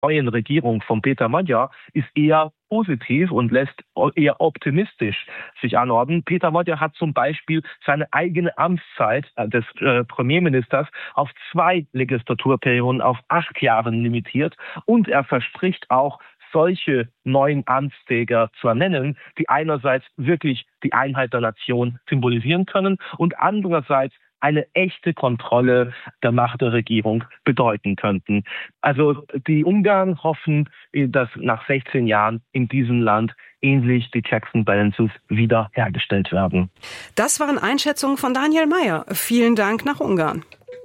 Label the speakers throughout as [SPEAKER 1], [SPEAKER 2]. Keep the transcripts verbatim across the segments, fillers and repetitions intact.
[SPEAKER 1] neuen Regierung von Peter Magyar ist eher positiv und lässt eher optimistisch sich anordnen. Peter Magyar hat zum Beispiel seine eigene Amtszeit des äh, Premierministers auf zwei Legislaturperioden auf acht Jahre limitiert und er verspricht auch, solche neuen Amtsträger zu ernennen, die einerseits wirklich die Einheit der Nation symbolisieren können und andererseits eine echte Kontrolle der Macht der Regierung bedeuten könnten. Also die Ungarn hoffen, dass nach sechzehn Jahren in diesem Land ähnlich die Checks and Balances wieder hergestellt werden.
[SPEAKER 2] Das waren Einschätzungen von Daniel Mayer. Vielen Dank nach Ungarn.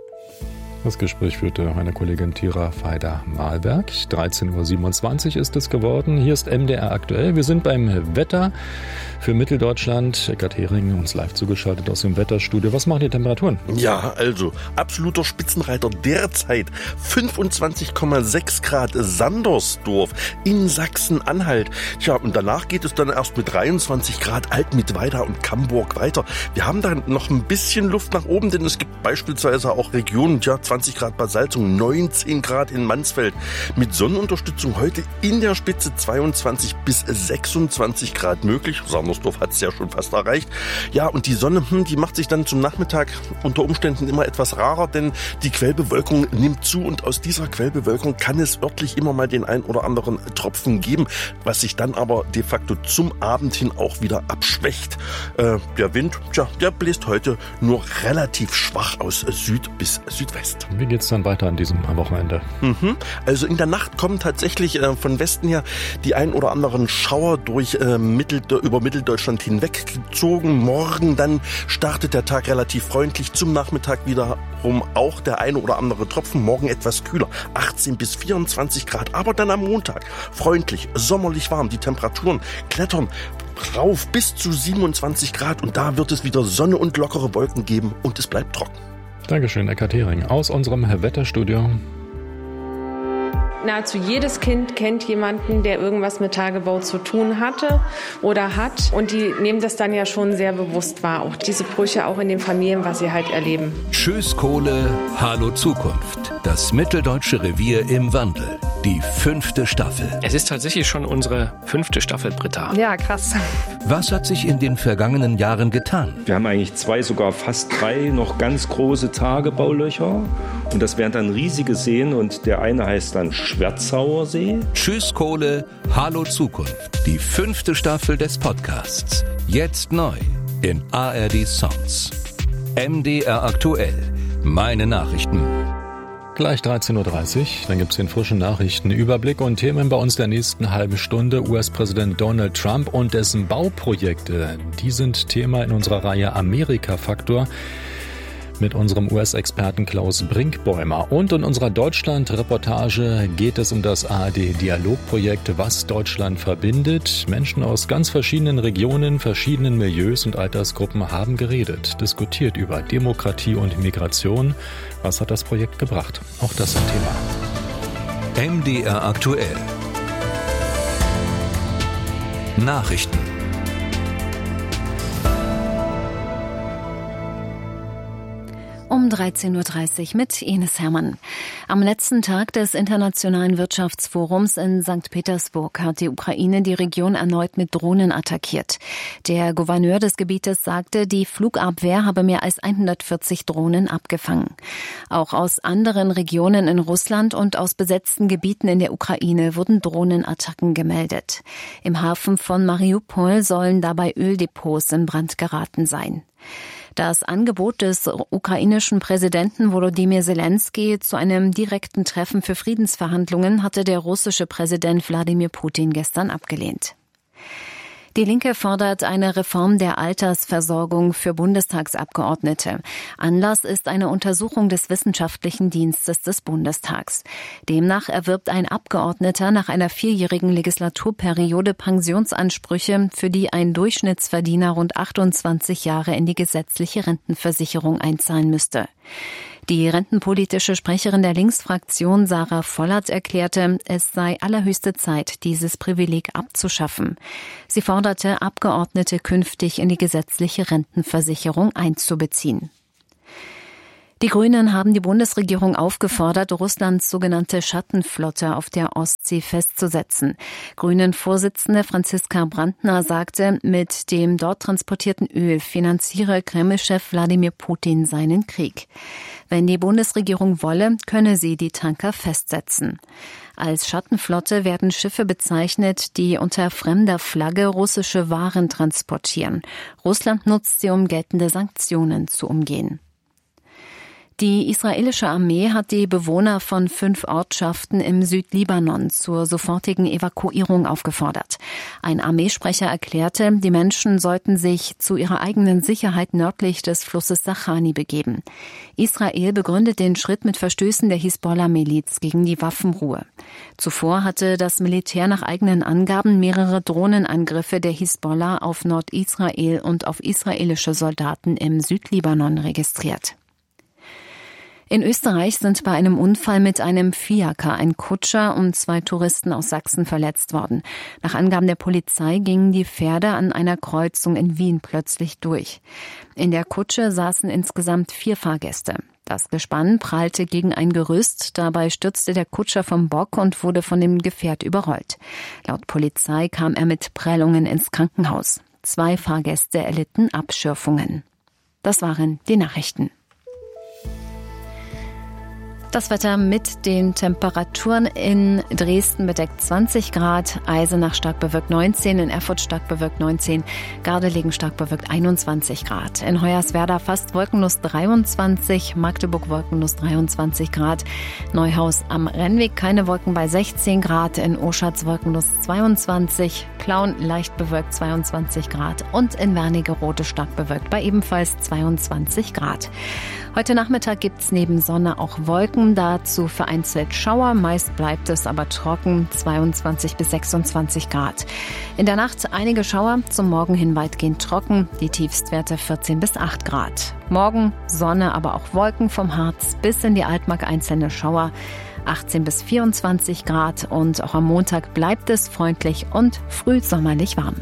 [SPEAKER 3] Das Gespräch führte meine Kollegin Tira Feider-Malberg. dreizehn Uhr siebenundzwanzig ist es geworden. Hier ist M D R aktuell. Wir sind beim Wetter für Mitteldeutschland. Eckart Hering uns live zugeschaltet aus dem Wetterstudio. Was machen die Temperaturen?
[SPEAKER 4] Ja, also absoluter Spitzenreiter derzeit fünfundzwanzig Komma sechs Grad Sandersdorf in Sachsen-Anhalt. Tja, und danach geht es dann erst mit dreiundzwanzig Grad Altmittweida und Camburg weiter. Wir haben da noch ein bisschen Luft nach oben, denn es gibt beispielsweise auch Regionen, tja, zwanzig Grad Bad Salzung, neunzehn Grad in Mansfeld. Mit Sonnenunterstützung heute in der Spitze zweiundzwanzig bis sechsundzwanzig Grad möglich. Sandersdorf hat es ja schon fast erreicht. Ja, und die Sonne, hm, die macht sich dann zum Nachmittag unter Umständen immer etwas rarer, denn die Quellbewölkung nimmt zu und aus dieser Quellbewölkung kann es örtlich immer mal den ein oder anderen Tropfen geben, was sich dann aber de facto zum Abend hin auch wieder abschwächt. Äh, der Wind, tja, der bläst heute nur relativ schwach aus Süd bis Südwest.
[SPEAKER 3] Wie geht's dann weiter an diesem Wochenende?
[SPEAKER 4] Mhm. Also in der Nacht kommen tatsächlich äh, von Westen her die ein oder anderen Schauer durch äh, Mittel, über Mitteldeutschland hinweggezogen. Morgen dann startet der Tag relativ freundlich. Zum Nachmittag wiederum auch der eine oder andere Tropfen. Morgen etwas kühler, achtzehn bis vierundzwanzig Grad. Aber dann am Montag freundlich, sommerlich warm. Die Temperaturen klettern rauf bis zu siebenundzwanzig Grad. Und da wird es wieder Sonne und lockere Wolken geben und es bleibt trocken.
[SPEAKER 3] Dankeschön, Eckart Hering aus unserem Wetterstudio.
[SPEAKER 5] Nahezu jedes Kind kennt jemanden, der irgendwas mit Tagebau zu tun hatte oder hat. Und die nehmen das dann ja schon sehr bewusst wahr. Auch diese Brüche auch in den Familien, was sie halt erleben.
[SPEAKER 6] Tschüss Kohle, hallo Zukunft. Das Mitteldeutsche Revier im Wandel. Die fünfte Staffel.
[SPEAKER 7] Es ist tatsächlich schon unsere fünfte Staffel, Britta.
[SPEAKER 2] Ja, krass.
[SPEAKER 6] Was hat sich in den vergangenen Jahren getan?
[SPEAKER 8] Wir haben eigentlich zwei, sogar fast drei noch ganz große Tagebaulöcher. Und das wären dann riesige Seen und der eine heißt dann Schwerzauer See.
[SPEAKER 6] Tschüss Kohle, hallo Zukunft. Die fünfte Staffel des Podcasts. Jetzt neu in A R D Sounds. M D R aktuell. Meine Nachrichten.
[SPEAKER 3] Gleich dreizehn Uhr dreißig, dann gibt's den frischen Nachrichtenüberblick und Themen bei uns der nächsten halben Stunde. U S-Präsident Donald Trump und dessen Bauprojekte, die sind Thema in unserer Reihe Amerika-Faktor mit unserem U S-Experten Klaus Brinkbäumer. Und in unserer Deutschland-Reportage geht es um das A R D-Dialogprojekt, was Deutschland verbindet. Menschen aus ganz verschiedenen Regionen, verschiedenen Milieus und Altersgruppen haben geredet, diskutiert über Demokratie und Migration. Was hat das Projekt gebracht? Auch das ein Thema.
[SPEAKER 6] M D R aktuell. Nachrichten.
[SPEAKER 9] Um dreizehn Uhr dreißig mit Ines Hermann. Am letzten Tag des Internationalen Wirtschaftsforums in Sankt Petersburg hat die Ukraine die Region erneut mit Drohnen attackiert. Der Gouverneur des Gebietes sagte, die Flugabwehr habe mehr als hundertvierzig Drohnen abgefangen. Auch aus anderen Regionen in Russland und aus besetzten Gebieten in der Ukraine wurden Drohnenattacken gemeldet. Im Hafen von Mariupol sollen dabei Öldepots in Brand geraten sein. Das Angebot des ukrainischen Präsidenten Volodymyr Zelensky zu einem direkten Treffen für Friedensverhandlungen hatte der russische Präsident Wladimir Putin gestern abgelehnt. Die Linke fordert eine Reform der Altersversorgung für Bundestagsabgeordnete. Anlass ist eine Untersuchung des Wissenschaftlichen Dienstes des Bundestags. Demnach erwirbt ein Abgeordneter nach einer vierjährigen Legislaturperiode Pensionsansprüche, für die ein Durchschnittsverdiener rund achtundzwanzig Jahre in die gesetzliche Rentenversicherung einzahlen müsste. Die rentenpolitische Sprecherin der Linksfraktion Sarah Vollert erklärte, es sei allerhöchste Zeit, dieses Privileg abzuschaffen. Sie forderte, Abgeordnete künftig in die gesetzliche Rentenversicherung einzubeziehen. Die Grünen haben die Bundesregierung aufgefordert, Russlands sogenannte Schattenflotte auf der Ostsee festzusetzen. Grünen-Vorsitzende Franziska Brandner sagte, mit dem dort transportierten Öl finanziere Kreml-Chef Wladimir Putin seinen Krieg. Wenn die Bundesregierung wolle, könne sie die Tanker festsetzen. Als Schattenflotte werden Schiffe bezeichnet, die unter fremder Flagge russische Waren transportieren. Russland nutzt sie, um geltende Sanktionen zu umgehen. Die israelische Armee hat die Bewohner von fünf Ortschaften im Südlibanon zur sofortigen Evakuierung aufgefordert. Ein Armeesprecher erklärte, die Menschen sollten sich zu ihrer eigenen Sicherheit nördlich des Flusses Sachani begeben. Israel begründet den Schritt mit Verstößen der Hisbollah-Miliz gegen die Waffenruhe. Zuvor hatte das Militär nach eigenen Angaben mehrere Drohnenangriffe der Hisbollah auf Nordisrael und auf israelische Soldaten im Südlibanon registriert. In Österreich sind bei einem Unfall mit einem Fiaker ein Kutscher und zwei Touristen aus Sachsen verletzt worden. Nach Angaben der Polizei gingen die Pferde an einer Kreuzung in Wien plötzlich durch. In der Kutsche saßen insgesamt vier Fahrgäste. Das Gespann prallte gegen ein Gerüst, dabei stürzte der Kutscher vom Bock und wurde von dem Gefährt überrollt. Laut Polizei kam er mit Prellungen ins Krankenhaus. Zwei Fahrgäste erlitten Abschürfungen. Das waren die Nachrichten. Das Wetter mit den Temperaturen: in Dresden bedeckt zwanzig Grad, Eisenach stark bewölkt neunzehn, in Erfurt stark bewölkt neunzehn, Gardelegen stark bewölkt einundzwanzig Grad, in Hoyerswerda fast wolkenlos dreiundzwanzig, Magdeburg wolkenlos dreiundzwanzig Grad, Neuhaus am Rennweg keine Wolken bei sechzehn Grad, in Oschatz wolkenlos zweiundzwanzig, Plauen leicht bewölkt zweiundzwanzig Grad und in Wernigerode stark bewölkt bei ebenfalls zweiundzwanzig Grad. Heute Nachmittag gibt's neben Sonne auch Wolken, dazu vereinzelt Schauer, meist bleibt es aber trocken, zweiundzwanzig bis sechsundzwanzig Grad. In der Nacht einige Schauer, zum Morgen hin weitgehend trocken, die Tiefstwerte vierzehn bis acht Grad. Morgen Sonne, aber auch Wolken vom Harz bis in die Altmark einzelne Schauer, achtzehn bis vierundzwanzig Grad, und auch am Montag bleibt es freundlich und frühsommerlich warm.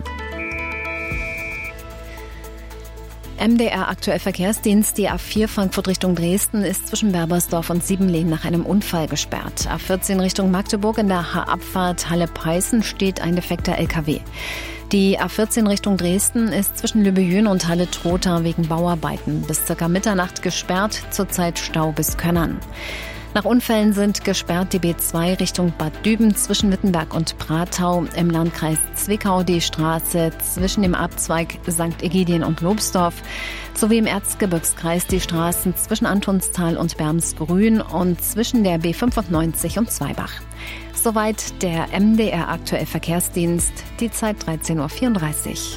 [SPEAKER 9] M D R aktuell Verkehrsdienst. Die A vier Frankfurt Richtung Dresden ist zwischen Berbersdorf und Siebenlehn nach einem Unfall gesperrt. A vierzehn Richtung Magdeburg in der H-Abfahrt Halle-Peißen steht ein defekter L K W. Die A vierzehn Richtung Dresden ist zwischen Lübejün und Halle-Trotha wegen Bauarbeiten bis ca. Mitternacht gesperrt, zurzeit Stau bis Könnern. Nach Unfällen sind gesperrt die B zwei Richtung Bad Düben zwischen Wittenberg und Pratau, im Landkreis Zwickau die Straße zwischen dem Abzweig Sankt Egidien und Lobsdorf, sowie im Erzgebirgskreis die Straßen zwischen Antonstal und Bermsgrün und zwischen der B fünfundneunzig und Zweibach. Soweit der M D R aktuell Verkehrsdienst, die Zeit dreizehn Uhr vierunddreißig.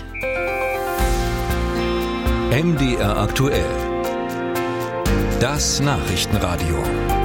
[SPEAKER 6] M D R aktuell. Das Nachrichtenradio.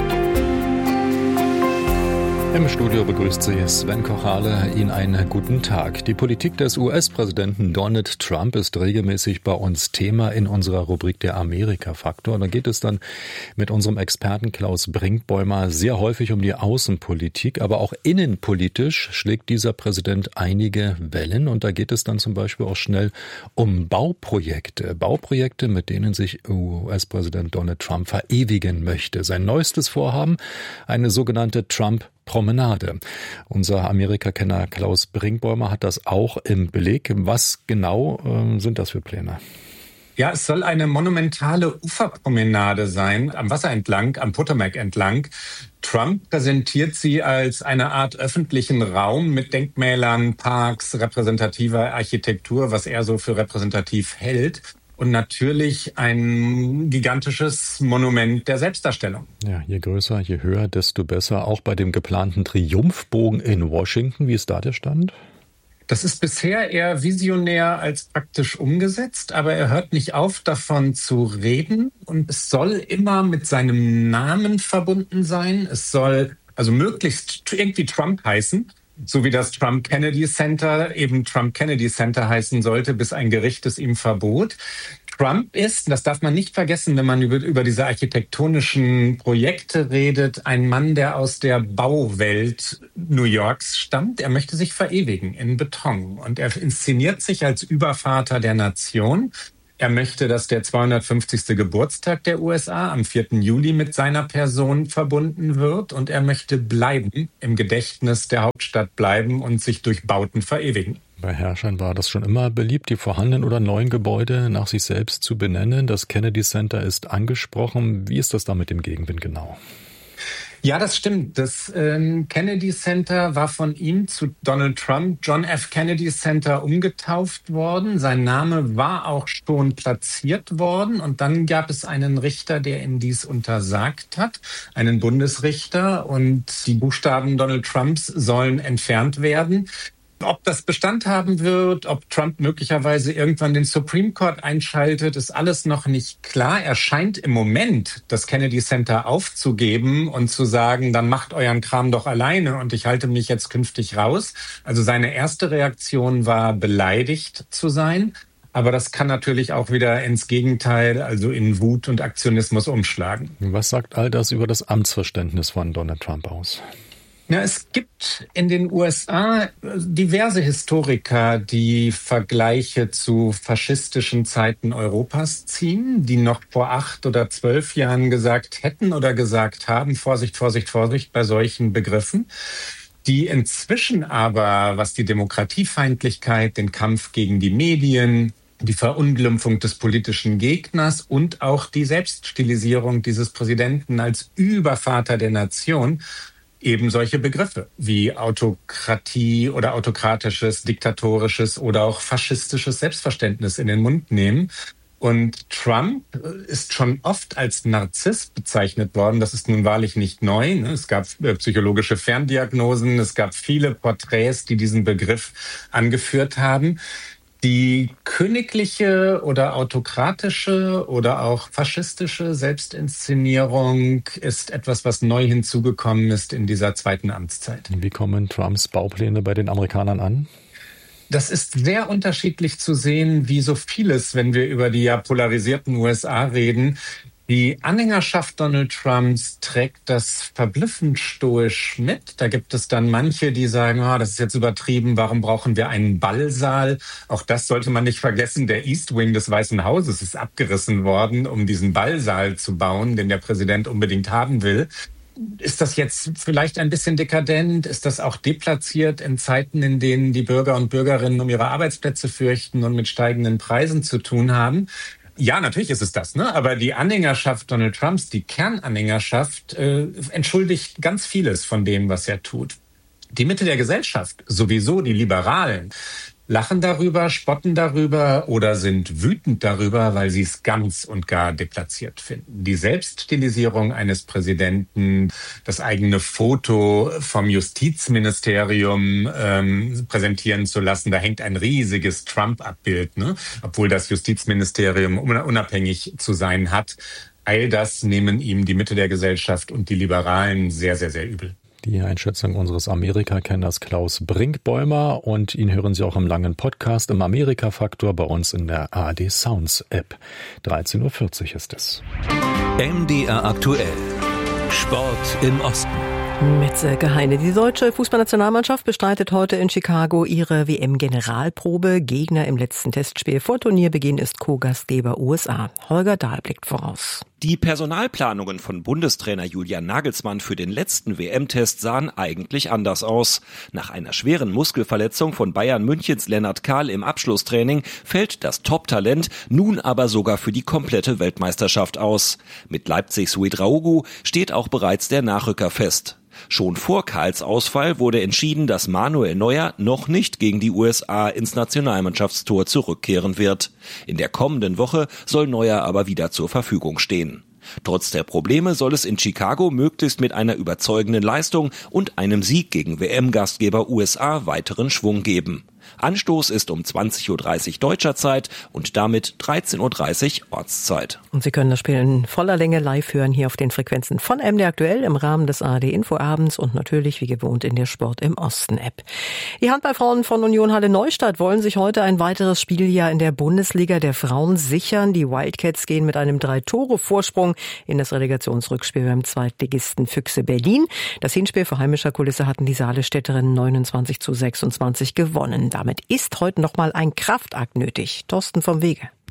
[SPEAKER 3] Im Studio begrüßt Sie Sven Kochale. Ihnen einen guten Tag. Die Politik des U S-Präsidenten Donald Trump ist regelmäßig bei uns Thema in unserer Rubrik der Amerika-Faktor. Da geht es dann mit unserem Experten Klaus Brinkbäumer sehr häufig um die Außenpolitik, aber auch innenpolitisch schlägt dieser Präsident einige Wellen, und da geht es dann zum Beispiel auch schnell um Bauprojekte. Bauprojekte, mit denen sich U S-Präsident Donald Trump verewigen möchte. Sein neuestes Vorhaben, eine sogenannte Trump Promenade. Unser Amerika-Kenner Klaus Brinkbäumer hat das auch im Blick. Was genau äh, sind das für Pläne?
[SPEAKER 10] Ja, es soll eine monumentale Uferpromenade sein, am Wasser entlang, am Potomac entlang. Trump präsentiert sie als eine Art öffentlichen Raum mit Denkmälern, Parks, repräsentativer Architektur, was er so für repräsentativ hält. Und natürlich ein gigantisches Monument der Selbstdarstellung.
[SPEAKER 3] Ja, je größer, je höher, desto besser. Auch bei dem geplanten Triumphbogen in Washington. Wie ist da der Stand?
[SPEAKER 10] Das ist bisher eher visionär als praktisch umgesetzt, aber er hört nicht auf, davon zu reden. Und es soll immer mit seinem Namen verbunden sein. Es soll also möglichst irgendwie Trump heißen. So wie das Trump Kennedy Center eben Trump Kennedy Center heißen sollte, bis ein Gericht es ihm verbot. Trump ist, das darf man nicht vergessen, wenn man über, über diese architektonischen Projekte redet, ein Mann, der aus der Bauwelt New Yorks stammt. Er möchte sich verewigen in Beton und er inszeniert sich als Übervater der Nation. Er möchte, dass der zweihundertfünfzigste Geburtstag der U S A am vierten Juli mit seiner Person verbunden wird. Und er möchte bleiben, im Gedächtnis der Hauptstadt bleiben und sich durch Bauten verewigen.
[SPEAKER 3] Bei Herrschern war das schon immer beliebt, die vorhandenen oder neuen Gebäude nach sich selbst zu benennen. Das Kennedy Center ist angesprochen. Wie ist das da mit dem Gegenwind genau?
[SPEAKER 10] Ja, das stimmt. Das ähm, Kennedy Center war von ihm zu Donald Trump John F. Kennedy Center umgetauft worden. Sein Name war auch schon platziert worden. Und dann gab es einen Richter, der ihm dies untersagt hat, einen Bundesrichter. Und die Buchstaben Donald Trumps sollen entfernt werden. Ob das Bestand haben wird, ob Trump möglicherweise irgendwann den Supreme Court einschaltet, ist alles noch nicht klar. Er scheint im Moment das Kennedy Center aufzugeben und zu sagen, dann macht euren Kram doch alleine und ich halte mich jetzt künftig raus. Also seine erste Reaktion war, beleidigt zu sein. Aber das kann natürlich auch wieder ins Gegenteil, also in Wut und Aktionismus umschlagen.
[SPEAKER 3] Was sagt all das über das Amtsverständnis von Donald Trump aus?
[SPEAKER 10] Ja, es gibt in den U S A diverse Historiker, die Vergleiche zu faschistischen Zeiten Europas ziehen, die noch vor acht oder zwölf Jahren gesagt hätten oder gesagt haben, Vorsicht, Vorsicht, Vorsicht bei solchen Begriffen, die inzwischen aber, was die Demokratiefeindlichkeit, den Kampf gegen die Medien, die Verunglimpfung des politischen Gegners und auch die Selbststilisierung dieses Präsidenten als Übervater der Nation eben solche Begriffe wie Autokratie oder autokratisches, diktatorisches oder auch faschistisches Selbstverständnis in den Mund nehmen. Und Trump ist schon oft als Narziss bezeichnet worden. Das ist nun wahrlich nicht neu. Es gab psychologische Ferndiagnosen, es gab viele Porträts, die diesen Begriff angeführt haben. Die königliche oder autokratische oder auch faschistische Selbstinszenierung ist etwas, was neu hinzugekommen ist in dieser zweiten Amtszeit.
[SPEAKER 3] Wie kommen Trumps Baupläne bei den Amerikanern an?
[SPEAKER 10] Das ist sehr unterschiedlich zu sehen, wie so vieles, wenn wir über die ja polarisierten U S A reden. Die Anhängerschaft Donald Trumps trägt das verblüffend stoisch mit. Da gibt es dann manche, die sagen, oh, das ist jetzt übertrieben, warum brauchen wir einen Ballsaal? Auch das sollte man nicht vergessen. Der East Wing des Weißen Hauses ist abgerissen worden, um diesen Ballsaal zu bauen, den der Präsident unbedingt haben will. Ist das jetzt vielleicht ein bisschen dekadent? Ist das auch deplatziert in Zeiten, in denen die Bürger und Bürgerinnen um ihre Arbeitsplätze fürchten und mit steigenden Preisen zu tun haben? Ja, natürlich ist es das, ne? Aber die Anhängerschaft Donald Trumps, die Kernanhängerschaft, äh, entschuldigt ganz vieles von dem, was er tut. Die Mitte der Gesellschaft, sowieso die Liberalen, lachen darüber, spotten darüber oder sind wütend darüber, weil sie es ganz und gar deplatziert finden. Die Selbststilisierung eines Präsidenten, das eigene Foto vom Justizministerium ähm, präsentieren zu lassen, da hängt ein riesiges Trump-Abbild, ne? Obwohl das Justizministerium unabhängig zu sein hat. All das nehmen ihm die Mitte der Gesellschaft und die Liberalen sehr, sehr, sehr übel.
[SPEAKER 3] Die Einschätzung unseres Amerika-Kenners Klaus Brinkbäumer, und ihn hören Sie auch im langen Podcast im Amerika-Faktor bei uns in der A R D Sounds App. dreizehn Uhr vierzig ist es.
[SPEAKER 6] M D R aktuell. Sport im Osten.
[SPEAKER 11] Mit Silke Heine. Die deutsche Fußballnationalmannschaft bestreitet heute in Chicago ihre W M-Generalprobe. Gegner im letzten Testspiel vor Turnierbeginn ist Co-Gastgeber U S A. Holger Dahl blickt voraus.
[SPEAKER 12] Die Personalplanungen von Bundestrainer Julian Nagelsmann für den letzten W M-Test sahen eigentlich anders aus. Nach einer schweren Muskelverletzung von Bayern Münchens Lennart Kahl im Abschlusstraining fällt das Top-Talent nun aber sogar für die komplette Weltmeisterschaft aus. Mit Leipzigs Ouedraogo steht auch bereits der Nachrücker fest. Schon vor Kahls Ausfall wurde entschieden, dass Manuel Neuer noch nicht gegen die U S A ins Nationalmannschaftstor zurückkehren wird. In der kommenden Woche soll Neuer aber wieder zur Verfügung stehen. Trotz der Probleme soll es in Chicago möglichst mit einer überzeugenden Leistung und einem Sieg gegen W M-Gastgeber U S A weiteren Schwung geben. Anstoß ist um zwanzig Uhr dreißig deutscher Zeit und damit dreizehn Uhr dreißig Ortszeit.
[SPEAKER 11] Und Sie können das Spiel in voller Länge live hören hier auf den Frequenzen von M D R aktuell im Rahmen des A R D Infoabends und natürlich wie gewohnt in der Sport im Osten App. Die Handballfrauen von Union Halle Neustadt wollen sich heute ein weiteres Spieljahr in der Bundesliga der Frauen sichern. Die Wildcats gehen mit einem Drei-Tore-Vorsprung in das Relegationsrückspiel beim Zweitligisten Füchse Berlin. Das Hinspiel vor heimischer Kulisse hatten die Saalestädterinnen neunundzwanzig zu sechsundzwanzig gewonnen. Damit ist heute noch mal ein Kraftakt nötig. Thorsten vom Wege.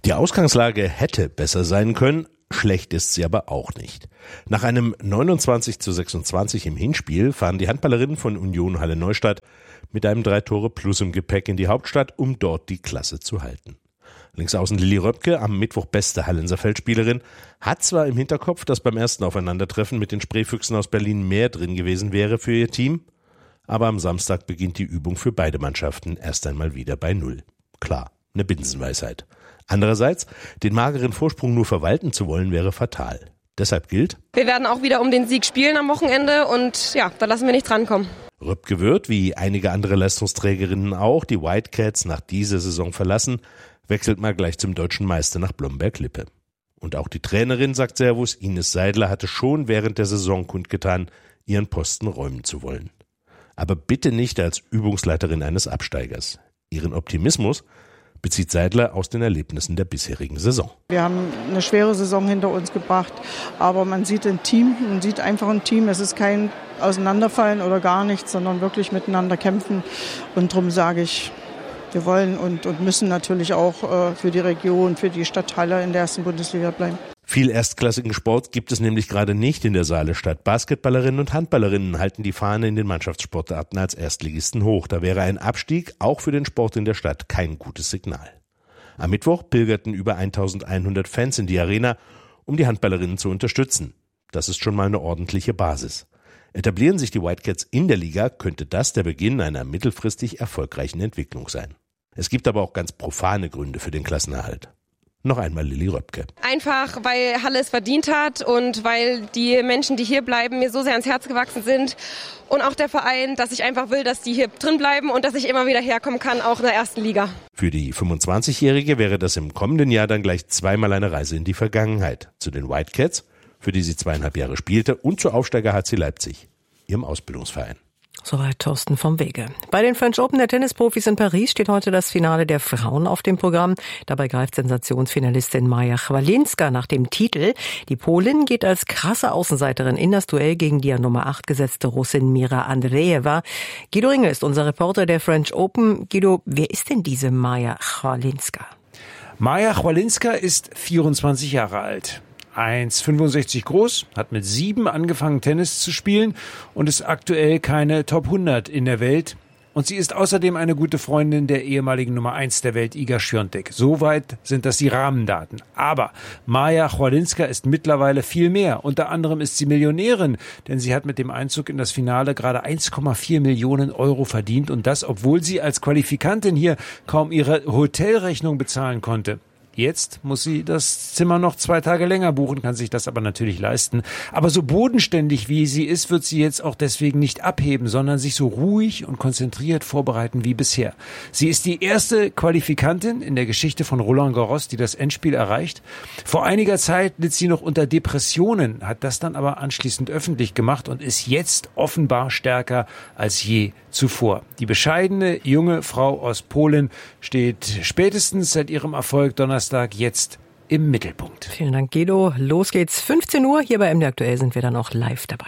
[SPEAKER 4] Die Ausgangslage hätte besser sein können, schlecht ist sie aber auch nicht. Nach einem neunundzwanzig zu sechsundzwanzig im Hinspiel fahren die Handballerinnen von Union Halle Neustadt mit einem drei Tore plus im Gepäck in die Hauptstadt, um dort die Klasse zu halten. Linksaußen Lilly Röpke, am Mittwoch beste Hallenser Feldspielerin, hat zwar im Hinterkopf, dass beim ersten Aufeinandertreffen mit den Spreefüchsen aus Berlin mehr drin gewesen wäre für ihr Team, aber am Samstag beginnt die Übung für beide Mannschaften erst einmal wieder bei Null. Klar, eine Binsenweisheit. Andererseits, den mageren Vorsprung nur verwalten zu wollen, wäre fatal. Deshalb gilt:
[SPEAKER 13] Wir werden auch wieder um den Sieg spielen am Wochenende und ja, da lassen wir nicht drankommen.
[SPEAKER 4] Röpke wird, wie einige andere Leistungsträgerinnen auch, die Whitecats nach dieser Saison verlassen, wechselt mal gleich zum deutschen Meister nach Blomberg-Lippe. Und auch die Trainerin, sagt Servus, Ines Seidler hatte schon während der Saison kundgetan, ihren Posten räumen zu wollen. Aber bitte nicht als Übungsleiterin eines Absteigers. Ihren Optimismus bezieht Seidler aus den Erlebnissen der bisherigen Saison.
[SPEAKER 14] Wir haben eine schwere Saison hinter uns gebracht, aber man sieht ein Team, man sieht einfach ein Team. Es ist kein Auseinanderfallen oder gar nichts, sondern wirklich miteinander kämpfen. Und darum sage ich, wir wollen und, und müssen natürlich auch äh, für die Region, für die Stadt Halle in der ersten Bundesliga bleiben.
[SPEAKER 4] Viel erstklassigen Sport gibt es nämlich gerade nicht in der Saalestadt. Basketballerinnen und Handballerinnen halten die Fahne in den Mannschaftssportarten als Erstligisten hoch. Da wäre ein Abstieg auch für den Sport in der Stadt kein gutes Signal. Am Mittwoch pilgerten über eintausendeinhundert Fans in die Arena, um die Handballerinnen zu unterstützen. Das ist schon mal eine ordentliche Basis. Etablieren sich die Whitecats in der Liga, könnte das der Beginn einer mittelfristig erfolgreichen Entwicklung sein. Es gibt aber auch ganz profane Gründe für den Klassenerhalt. Noch einmal Lilly Röpke.
[SPEAKER 13] Einfach, weil Halle es verdient hat und weil die Menschen, die hier bleiben, mir so sehr ans Herz gewachsen sind. Und auch der Verein, dass ich einfach will, dass die hier drin bleiben und dass ich immer wieder herkommen kann, auch in der ersten Liga.
[SPEAKER 4] Für die fünfundzwanzigjährige wäre das im kommenden Jahr dann gleich zweimal eine Reise in die Vergangenheit. Zu den Whitecats, für die sie zweieinhalb Jahre spielte, und zu Aufsteiger H C Leipzig, ihrem Ausbildungsverein.
[SPEAKER 11] Soweit Thorsten vom Wege. Bei den French Open der Tennisprofis in Paris steht heute das Finale der Frauen auf dem Programm. Dabei greift Sensationsfinalistin Maja Chwalinska nach dem Titel. Die Polin geht als krasse Außenseiterin in das Duell gegen die an Nummer acht gesetzte Russin Mira Andreeva. Guido Ringel ist unser Reporter der French Open. Guido, wer ist denn diese Maja Chwalinska?
[SPEAKER 15] Maja Chwalinska ist vierundzwanzig Jahre alt. eins Komma fünfundsechzig groß, hat mit sieben angefangen Tennis zu spielen und ist aktuell keine Top hundert in der Welt. Und sie ist außerdem eine gute Freundin der ehemaligen Nummer eins der Welt, Iga Świątek. Soweit sind das die Rahmendaten. Aber Maja Chwalinska ist mittlerweile viel mehr. Unter anderem ist sie Millionärin, denn sie hat mit dem Einzug in das Finale gerade eins Komma vier Millionen Euro verdient. Und das, obwohl sie als Qualifikantin hier kaum ihre Hotelrechnung bezahlen konnte. Jetzt muss sie das Zimmer noch zwei Tage länger buchen, kann sich das aber natürlich leisten. Aber so bodenständig wie sie ist, wird sie jetzt auch deswegen nicht abheben, sondern sich so ruhig und konzentriert vorbereiten wie bisher. Sie ist die erste Qualifikantin in der Geschichte von Roland Garros, die das Endspiel erreicht. Vor einiger Zeit litt sie noch unter Depressionen, hat das dann aber anschließend öffentlich gemacht und ist jetzt offenbar stärker als je zuvor. Die bescheidene junge Frau aus Polen steht spätestens seit ihrem Erfolg Donnerstag jetzt im Mittelpunkt.
[SPEAKER 11] Vielen Dank, Guido. Los geht's. fünfzehn Uhr. Hier bei M D Aktuell sind wir dann auch live dabei.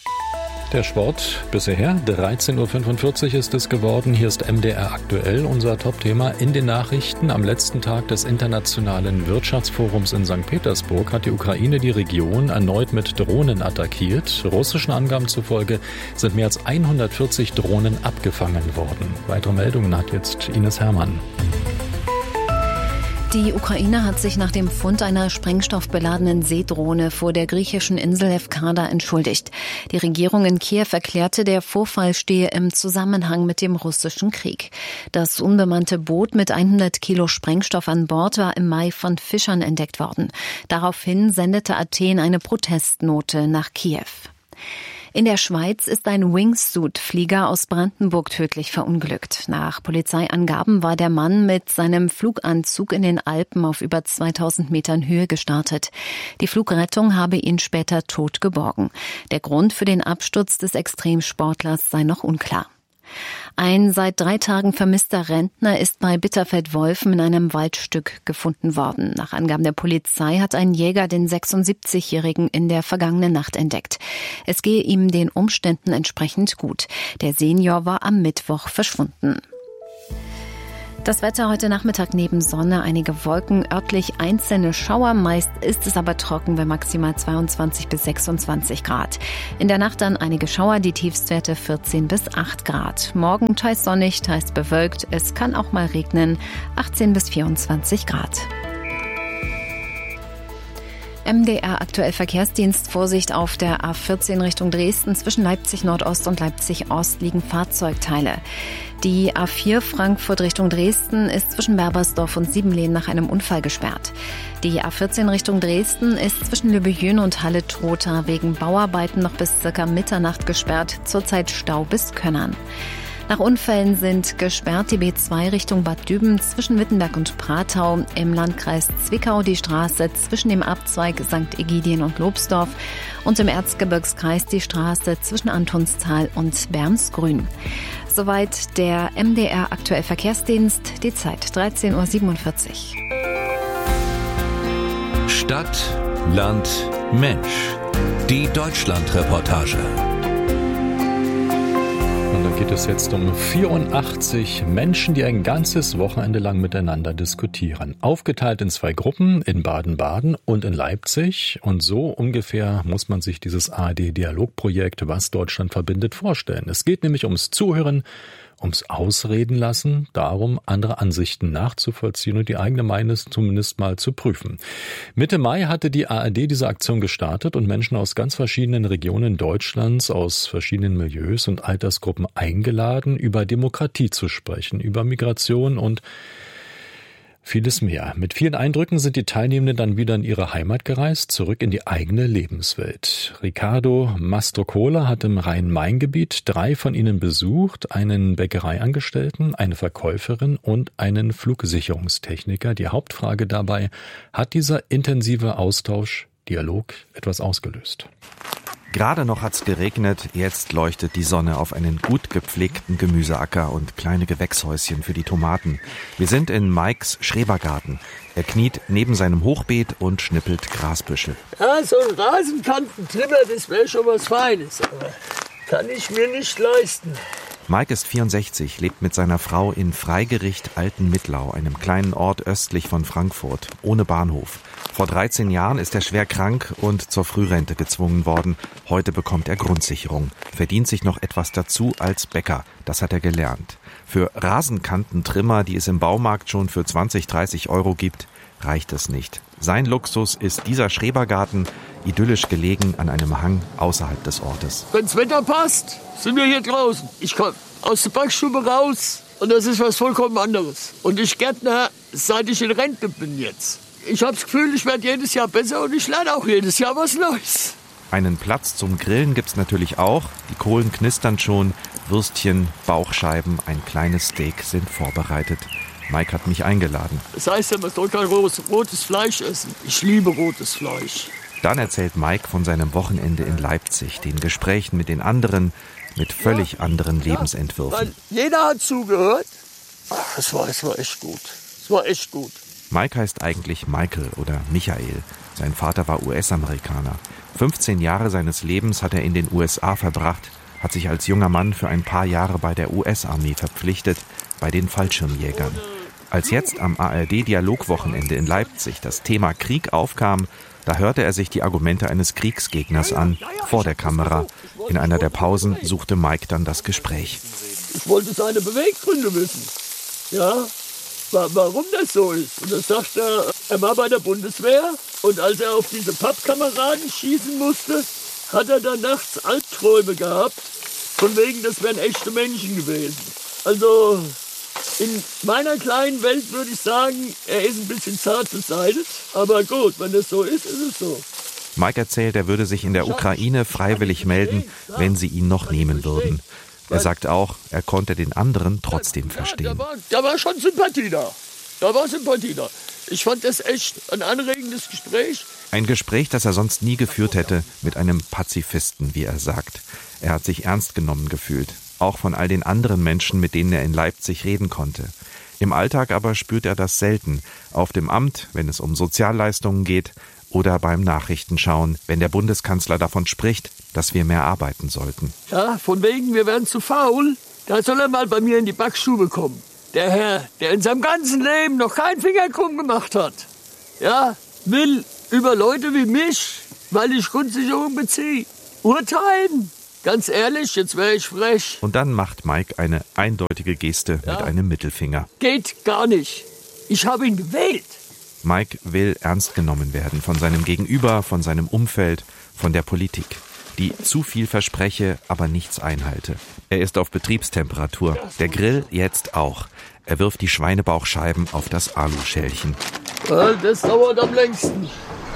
[SPEAKER 3] Der Sport bisher, dreizehn Uhr fünfundvierzig ist es geworden. Hier ist M D R aktuell, unser Top-Thema in den Nachrichten. Am letzten Tag des Internationalen Wirtschaftsforums in Sankt Petersburg hat die Ukraine die Region erneut mit Drohnen attackiert. Russischen Angaben zufolge sind mehr als hundertvierzig Drohnen abgefangen worden. Weitere Meldungen hat jetzt Ines Hermann.
[SPEAKER 9] Die Ukraine hat sich nach dem Fund einer sprengstoffbeladenen Seedrohne vor der griechischen Insel Lefkada entschuldigt. Die Regierung in Kiew erklärte, der Vorfall stehe im Zusammenhang mit dem russischen Krieg. Das unbemannte Boot mit hundert Kilo Sprengstoff an Bord war im Mai von Fischern entdeckt worden. Daraufhin sendete Athen eine Protestnote nach Kiew. In der Schweiz ist ein Wingsuit-Flieger aus Brandenburg tödlich verunglückt. Nach Polizeiangaben war der Mann mit seinem Fluganzug in den Alpen auf über zweitausend Metern Höhe gestartet. Die Flugrettung habe ihn später tot geborgen. Der Grund für den Absturz des Extremsportlers sei noch unklar. Ein seit drei Tagen vermisster Rentner ist bei Bitterfeld-Wolfen in einem Waldstück gefunden worden. Nach Angaben der Polizei hat ein Jäger den sechsundsiebzigjährigen in der vergangenen Nacht entdeckt. Es gehe ihm den Umständen entsprechend gut. Der Senior war am Mittwoch verschwunden. Das Wetter heute Nachmittag neben Sonne, einige Wolken, örtlich einzelne Schauer. Meist ist es aber trocken bei maximal zweiundzwanzig bis sechsundzwanzig Grad. In der Nacht dann einige Schauer, die Tiefstwerte vierzehn bis acht Grad. Morgen teils sonnig, teils bewölkt. Es kann auch mal regnen, achtzehn bis vierundzwanzig Grad. M D R aktuell Verkehrsdienst, Vorsicht auf der A vierzehn Richtung Dresden. Zwischen Leipzig Nordost und Leipzig Ost liegen Fahrzeugteile. Die A vier Frankfurt Richtung Dresden ist zwischen Berbersdorf und Siebenlehn nach einem Unfall gesperrt. Die A vierzehn Richtung Dresden ist zwischen Lübbejün und Halle-Trotha wegen Bauarbeiten noch bis circa Mitternacht gesperrt. Zurzeit Stau bis Könnern. Nach Unfällen sind gesperrt die B zwei Richtung Bad Düben zwischen Wittenberg und Pratau, im Landkreis Zwickau die Straße zwischen dem Abzweig Sankt Egidien und Lobsdorf und im Erzgebirgskreis die Straße zwischen Antonstal und Bernsgrün. Soweit der M D R aktuell Verkehrsdienst, die Zeit dreizehn Uhr siebenundvierzig.
[SPEAKER 6] Stadt, Land, Mensch. Die Deutschlandreportage.
[SPEAKER 3] Und da geht es jetzt um vierundachtzig Menschen, die ein ganzes Wochenende lang miteinander diskutieren. Aufgeteilt in zwei Gruppen, in Baden-Baden und in Leipzig. Und so ungefähr muss man sich dieses A R D-Dialogprojekt, was Deutschland verbindet, vorstellen. Es geht nämlich ums Zuhören, ums Ausreden lassen, darum, andere Ansichten nachzuvollziehen und die eigene Meinung zumindest mal zu prüfen. Mitte Mai hatte die A R D diese Aktion gestartet und Menschen aus ganz verschiedenen Regionen Deutschlands, aus verschiedenen Milieus und Altersgruppen eingeladen, über Demokratie zu sprechen, über Migration und vieles mehr. Mit vielen Eindrücken sind die Teilnehmenden dann wieder in ihre Heimat gereist, zurück in die eigene Lebenswelt. Ricardo Mastrocola hat im Rhein-Main-Gebiet drei von ihnen besucht, einen Bäckereiangestellten, eine Verkäuferin und einen Flugsicherungstechniker. Die Hauptfrage dabei: Hat dieser intensive Austausch, Dialog, etwas ausgelöst?
[SPEAKER 16] Gerade noch hat's geregnet, jetzt leuchtet die Sonne auf einen gut gepflegten Gemüseacker und kleine Gewächshäuschen für die Tomaten. Wir sind in Mikes Schrebergarten. Er kniet neben seinem Hochbeet und schnippelt Grasbüschel.
[SPEAKER 17] Ja, so ein Rasenkantentrimmer, das wäre schon was Feines, aber kann ich mir nicht leisten.
[SPEAKER 16] Mike ist vierundsechzig, lebt mit seiner Frau in Freigericht Altenmittlau, einem kleinen Ort östlich von Frankfurt, ohne Bahnhof. Vor dreizehn Jahren ist er schwer krank und zur Frührente gezwungen worden. Heute bekommt er Grundsicherung, verdient sich noch etwas dazu als Bäcker. Das hat er gelernt. Für Rasenkantentrimmer, die es im Baumarkt schon für zwanzig, dreißig Euro gibt, reicht es nicht. Sein Luxus ist dieser Schrebergarten, idyllisch gelegen an einem Hang außerhalb des Ortes.
[SPEAKER 17] Wenn's Wetter passt, sind wir hier draußen. Ich komme aus der Backstube raus und das ist was vollkommen anderes. Und ich Gärtner, seit ich in Rente bin jetzt. Ich habe das Gefühl, ich werde jedes Jahr besser und ich lerne auch jedes Jahr was Neues.
[SPEAKER 16] Einen Platz zum Grillen gibt's natürlich auch. Die Kohlen knistern schon, Würstchen, Bauchscheiben, ein kleines Steak sind vorbereitet. Mike hat mich eingeladen.
[SPEAKER 17] Das heißt ja, man soll kein rotes Fleisch essen. Ich liebe rotes Fleisch.
[SPEAKER 16] Dann erzählt Mike von seinem Wochenende in Leipzig, den Gesprächen mit den anderen, mit völlig ja, anderen Lebensentwürfen.
[SPEAKER 17] Weil jeder hat zugehört. Ach, das war, das war echt gut. Das war echt gut.
[SPEAKER 16] Mike heißt eigentlich Michael oder Michael. Sein Vater war U S-Amerikaner. fünfzehn Jahre seines Lebens hat er in den U S A verbracht, hat sich als junger Mann für ein paar Jahre bei der U S-Armee verpflichtet, bei den Fallschirmjägern. Als jetzt am A R D-Dialogwochenende in Leipzig das Thema Krieg aufkam, da hörte er sich die Argumente eines Kriegsgegners an, vor der Kamera. In einer der Pausen suchte Mike dann das Gespräch.
[SPEAKER 17] Ich wollte seine Beweggründe wissen. Ja, warum das so ist. Und dann sagt er, er war bei der Bundeswehr und als er auf diese Pappkameraden schießen musste, hat er dann nachts Albträume gehabt, von wegen, das wären echte Menschen gewesen. Also in meiner kleinen Welt würde ich sagen, er ist ein bisschen zart beseitigt, aber gut, wenn das so ist, ist es so.
[SPEAKER 16] Mike erzählt, er würde sich in der Ukraine freiwillig melden, wenn sie ihn noch nehmen würden. Er sagt auch, er konnte den anderen trotzdem verstehen.
[SPEAKER 17] Ja, da, war, da war schon Sympathie da. Da war Sympathie da. Ich fand das echt ein anregendes Gespräch.
[SPEAKER 16] Ein Gespräch, das er sonst nie geführt hätte, mit einem Pazifisten, wie er sagt. Er hat sich ernst genommen gefühlt, auch von all den anderen Menschen, mit denen er in Leipzig reden konnte. Im Alltag aber spürt er das selten. Auf dem Amt, wenn es um Sozialleistungen geht, oder beim Nachrichtenschauen, wenn der Bundeskanzler davon spricht, dass wir mehr arbeiten sollten.
[SPEAKER 17] Ja, von wegen, wir werden zu faul. Da soll er mal bei mir in die Backstube kommen. der Herr, der in seinem ganzen Leben noch keinen Finger krumm gemacht hat, ja, will über Leute wie mich, weil ich Grundsicherung beziehe, urteilen. Ganz ehrlich, jetzt wäre ich frech.
[SPEAKER 16] Und dann macht Mike eine eindeutige Geste ja. mit einem Mittelfinger.
[SPEAKER 17] Geht gar nicht. Ich habe ihn gewählt.
[SPEAKER 16] Mike will ernst genommen werden von seinem Gegenüber, von seinem Umfeld, von der Politik, die zu viel verspreche, aber nichts einhalte. Er ist auf Betriebstemperatur. Der Grill jetzt auch. Er wirft die Schweinebauchscheiben auf das Aluschälchen.
[SPEAKER 17] Das dauert am längsten.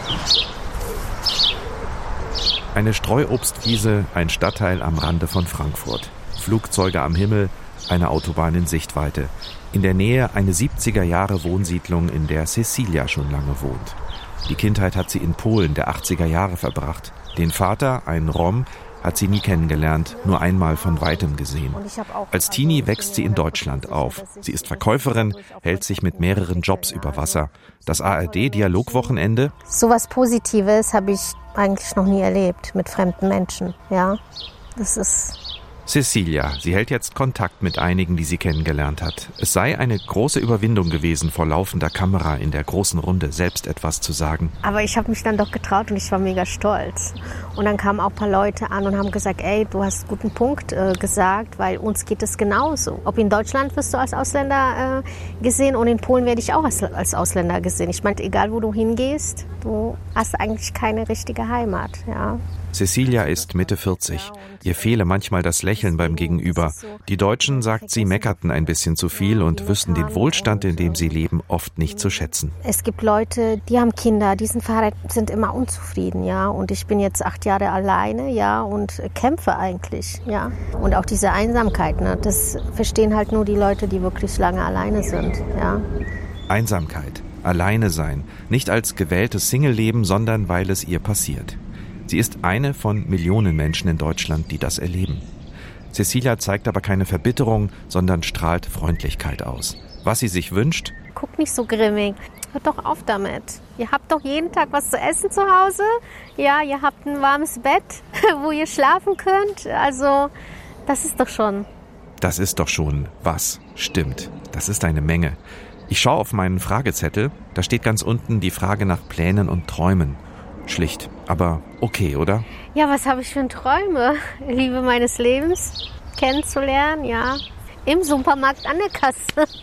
[SPEAKER 16] Eine Streuobstwiese, ein Stadtteil am Rande von Frankfurt. Flugzeuge am Himmel, eine Autobahn in Sichtweite. In der Nähe eine siebziger-Jahre-Wohnsiedlung, in der Cecilia schon lange wohnt. Die Kindheit hat sie in Polen der achtziger Jahre verbracht. Den Vater, einen Rom, hat sie nie kennengelernt, nur einmal von Weitem gesehen. Als Teenie wächst sie in Deutschland auf. Sie ist Verkäuferin, hält sich mit mehreren Jobs über Wasser. Das A R D-Dialogwochenende.
[SPEAKER 18] So was Positives habe ich eigentlich noch nie erlebt mit fremden Menschen. Ja, das ist...
[SPEAKER 16] Cecilia, sie hält jetzt Kontakt mit einigen, die sie kennengelernt hat. Es sei eine große Überwindung gewesen, vor laufender Kamera in der großen Runde selbst etwas zu sagen.
[SPEAKER 18] Aber ich habe mich dann doch getraut und ich war mega stolz. Und dann kamen auch ein paar Leute an und haben gesagt, ey, du hast einen guten Punkt äh, gesagt, weil uns geht es genauso. Ob in Deutschland wirst du als Ausländer äh, gesehen und in Polen werde ich auch als, als Ausländer gesehen. Ich meine, egal wo du hingehst, du hast eigentlich keine richtige Heimat, ja.
[SPEAKER 16] Cecilia ist Mitte vierzig. Ihr fehle manchmal das Lächeln beim Gegenüber. Die Deutschen, sagt sie, meckerten ein bisschen zu viel und wüssten den Wohlstand, in dem sie leben, oft nicht zu schätzen.
[SPEAKER 18] Es gibt Leute, die haben Kinder, die sind verheiratet, sind immer unzufrieden, ja. Und ich bin jetzt acht Jahre alleine, ja, und kämpfe eigentlich, ja. Und auch diese Einsamkeit, ne, das verstehen halt nur die Leute, die wirklich lange alleine sind, ja.
[SPEAKER 16] Einsamkeit, alleine sein, nicht als gewähltes Single-Leben, sondern weil es ihr passiert. Sie ist eine von Millionen Menschen in Deutschland, die das erleben. Cecilia zeigt aber keine Verbitterung, sondern strahlt Freundlichkeit aus. Was sie sich wünscht?
[SPEAKER 18] Guck nicht so grimmig. Hört doch auf damit. Ihr habt doch jeden Tag was zu essen zu Hause. Ja, ihr habt ein warmes Bett, wo ihr schlafen könnt. Also, das ist doch schon.
[SPEAKER 16] Das ist doch schon was. Stimmt. Das ist eine Menge. Ich schaue auf meinen Fragezettel. Da steht ganz unten die Frage nach Plänen und Träumen. Schlicht, aber okay, oder?
[SPEAKER 18] Ja, was habe ich für Träume? Liebe meines Lebens kennenzulernen, ja. Im Supermarkt an der Kasse.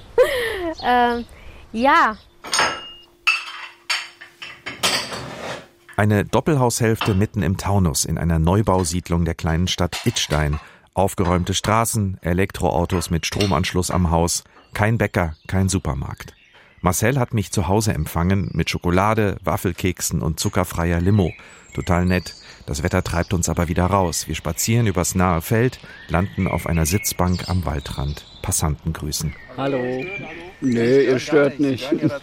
[SPEAKER 18] ähm, ja.
[SPEAKER 16] Eine Doppelhaushälfte mitten im Taunus in einer Neubausiedlung der kleinen Stadt Idstein. Aufgeräumte Straßen, Elektroautos mit Stromanschluss am Haus. Kein Bäcker, kein Supermarkt. Marcel hat mich zu Hause empfangen mit Schokolade, Waffelkeksen und zuckerfreier Limo. Total nett. Das Wetter treibt uns aber wieder raus. Wir spazieren übers nahe Feld, landen auf einer Sitzbank am Waldrand. Passanten grüßen.
[SPEAKER 19] Hallo. Nee, ihr stört nicht.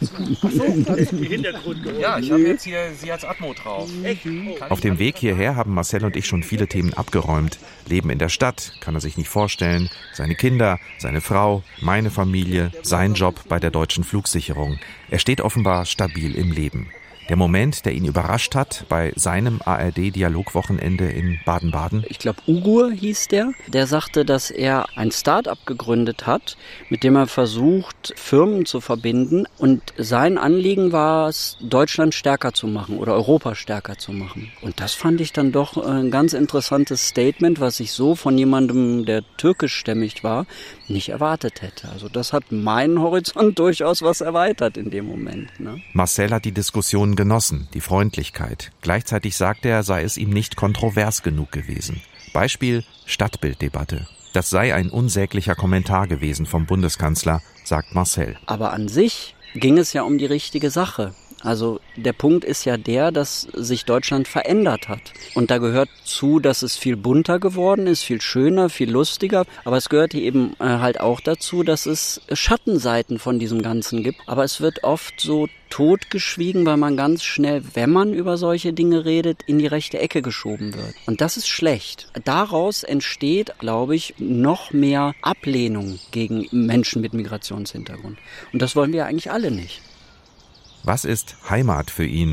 [SPEAKER 12] Ja, ich habe jetzt hier Sie als Atmo drauf.
[SPEAKER 16] Auf dem Weg hierher haben Marcel und ich schon viele Themen abgeräumt. Leben in der Stadt, kann er sich nicht vorstellen. Seine Kinder, seine Frau, meine Familie, sein Job bei der Deutschen Flugsicherung. Er steht offenbar stabil im Leben. Der Moment, der ihn überrascht hat bei seinem A R D-Dialogwochenende in Baden-Baden.
[SPEAKER 19] Ich glaube, Ugur hieß der. Der sagte, dass er ein Start-up gegründet hat, mit dem er versucht, Firmen zu verbinden. Und sein Anliegen war es, Deutschland stärker zu machen oder Europa stärker zu machen. Und das fand ich dann doch ein ganz interessantes Statement, was ich so von jemandem, der türkischstämmig war, nicht erwartet hätte. Also das hat meinen Horizont durchaus was erweitert in dem Moment. Ne?
[SPEAKER 16] Marcel hat die Diskussion genossen, die Freundlichkeit. Gleichzeitig sagte er, sei es ihm nicht kontrovers genug gewesen. Beispiel Stadtbilddebatte. Das sei ein unsäglicher Kommentar gewesen vom Bundeskanzler, sagt Marcel.
[SPEAKER 19] Aber an sich ging es ja um die richtige Sache. Also der Punkt ist ja der, dass sich Deutschland verändert hat. Und da gehört zu, dass es viel bunter geworden ist, viel schöner, viel lustiger. Aber es gehört eben halt auch dazu, dass es Schattenseiten von diesem Ganzen gibt. Aber es wird oft so totgeschwiegen, weil man ganz schnell, wenn man über solche Dinge redet, in die rechte Ecke geschoben wird. Und das ist schlecht. Daraus entsteht, glaube ich, noch mehr Ablehnung gegen Menschen mit Migrationshintergrund. Und das wollen wir eigentlich alle nicht.
[SPEAKER 16] Was ist Heimat für ihn?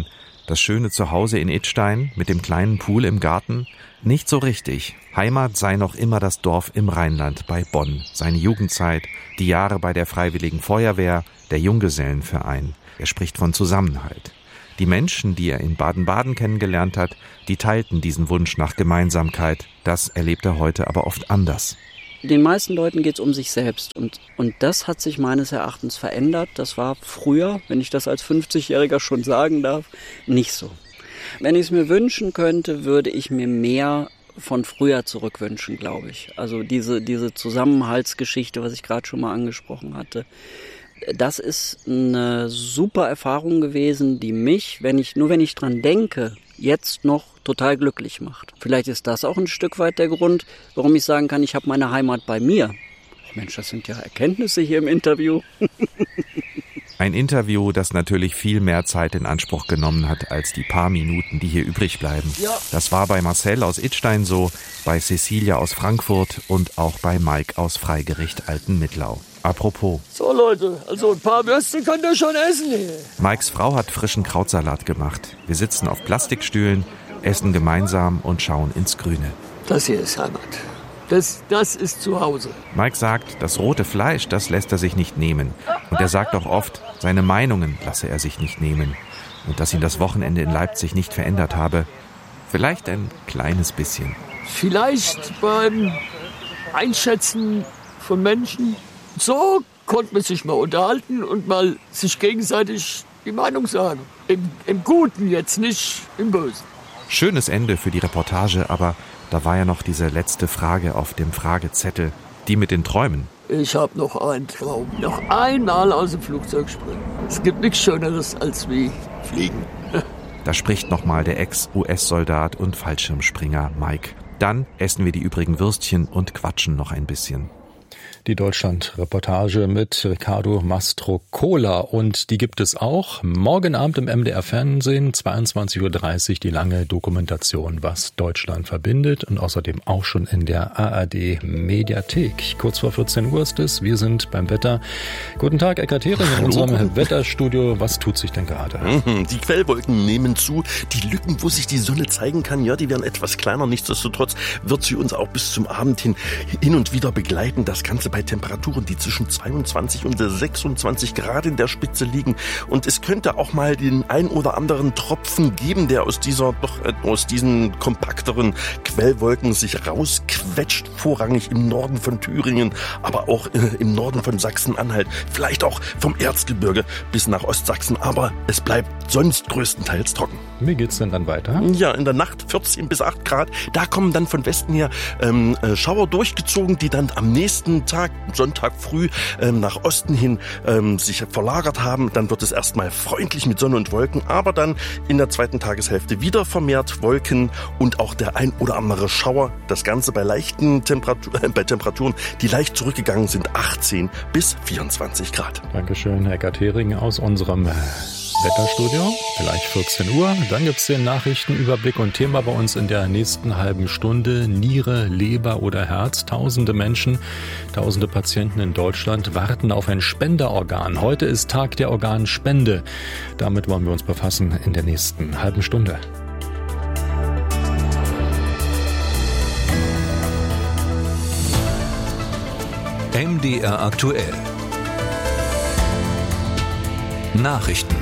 [SPEAKER 16] Das schöne Zuhause in Idstein mit dem kleinen Pool im Garten? Nicht so richtig. Heimat sei noch immer das Dorf im Rheinland bei Bonn. Seine Jugendzeit, die Jahre bei der Freiwilligen Feuerwehr, der Junggesellenverein. Er spricht von Zusammenhalt. Die Menschen, die er in Baden-Baden kennengelernt hat, die teilten diesen Wunsch nach Gemeinsamkeit. Das erlebt er heute aber oft anders.
[SPEAKER 19] Den meisten Leuten geht es um sich selbst und, und das hat sich meines Erachtens verändert. Das war früher, wenn ich das als fünfzigjähriger schon sagen darf, nicht so. Wenn ich es mir wünschen könnte, würde ich mir mehr von früher zurückwünschen, glaube ich. Also diese, diese Zusammenhaltsgeschichte, was ich gerade schon mal angesprochen hatte. Das ist eine super Erfahrung gewesen, die mich, wenn ich, nur wenn ich dran denke, jetzt noch total glücklich macht. Vielleicht ist das auch ein Stück weit der Grund, warum ich sagen kann, ich habe meine Heimat bei mir. Oh Mensch, das sind ja Erkenntnisse hier im Interview.
[SPEAKER 16] Ein Interview, das natürlich viel mehr Zeit in Anspruch genommen hat als die paar Minuten, die hier übrig bleiben. Ja. Das war bei Marcel aus Idstein so, bei Cecilia aus Frankfurt und auch bei Mike aus Freigericht Altenmittlau. Apropos.
[SPEAKER 17] So Leute, also ein paar Würste könnt ihr schon essen hier.
[SPEAKER 16] Mikes Frau hat frischen Krautsalat gemacht. Wir sitzen auf Plastikstühlen, essen gemeinsam und schauen ins Grüne.
[SPEAKER 17] Das hier ist Heimat. Das, das ist zu Hause.
[SPEAKER 16] Mike sagt, das rote Fleisch, das lässt er sich nicht nehmen. Und er sagt auch oft, seine Meinungen lasse er sich nicht nehmen. Und dass ihn das Wochenende in Leipzig nicht verändert habe. Vielleicht ein kleines bisschen.
[SPEAKER 17] Vielleicht beim Einschätzen von Menschen. So konnte man sich mal unterhalten und mal sich gegenseitig die Meinung sagen. Im, im Guten jetzt, nicht im Bösen.
[SPEAKER 16] Schönes Ende für die Reportage, aber da war ja noch diese letzte Frage auf dem Fragezettel, die mit den Träumen.
[SPEAKER 17] Ich habe noch einen Traum. Noch einmal aus dem Flugzeug springen. Es gibt nichts Schöneres als wie fliegen.
[SPEAKER 16] Da spricht nochmal der Ex-U S-Soldat und Fallschirmspringer Mike. Dann essen wir die übrigen Würstchen und quatschen noch ein bisschen.
[SPEAKER 3] Die Deutschland-Reportage mit Riccardo Mastrocola. Und die gibt es auch morgen Abend im M D R-Fernsehen, zweiundzwanzig Uhr dreißig, die lange Dokumentation, was Deutschland verbindet. Und außerdem auch schon in der A R D-Mediathek. Kurz vor vierzehn Uhr ist es. Wir sind beim Wetter. Guten Tag, Eckart Hering in unserem Wetterstudio. Was tut sich denn gerade?
[SPEAKER 4] Die Quellwolken nehmen zu. Die Lücken, wo sich die Sonne zeigen kann, ja, die werden etwas kleiner. Nichtsdestotrotz wird sie uns auch bis zum Abend hin hin und wieder begleiten. Das Ganze bei Temperaturen, die zwischen zweiundzwanzig und sechsundzwanzig Grad in der Spitze liegen. Und es könnte auch mal den ein oder anderen Tropfen geben, der aus dieser, doch aus diesen kompakteren Quellwolken sich rausquetscht, vorrangig im Norden von Thüringen, aber auch äh, im Norden von Sachsen-Anhalt, vielleicht auch vom Erzgebirge bis nach Ostsachsen, aber es bleibt sonst größtenteils trocken.
[SPEAKER 3] Wie geht's denn dann weiter?
[SPEAKER 4] Ja, in der Nacht vierzehn bis acht Grad, da kommen dann von Westen her ähm, Schauer durchgezogen, die dann am nächsten Tag, Sonntag früh, ähm, nach Osten hin ähm, sich verlagert haben. Dann wird es erstmal freundlich mit Sonne und Wolken, aber dann in der zweiten Tageshälfte wieder vermehrt Wolken und auch der ein oder andere Schauer. Das Ganze bei leichten Temperatur, äh, bei Temperaturen, die leicht zurückgegangen sind, achtzehn bis vierundzwanzig Grad.
[SPEAKER 3] Dankeschön, Eckart Hering aus unserem Wetterstudio, vielleicht vierzehn Uhr. Dann gibt's den Nachrichtenüberblick und Thema bei uns in der nächsten halben Stunde: Niere, Leber oder Herz. Tausende Menschen, tausende Patienten in Deutschland warten auf ein Spenderorgan. Heute ist Tag der Organspende. Damit wollen wir uns befassen in der nächsten halben Stunde.
[SPEAKER 6] M D R aktuell. Nachrichten.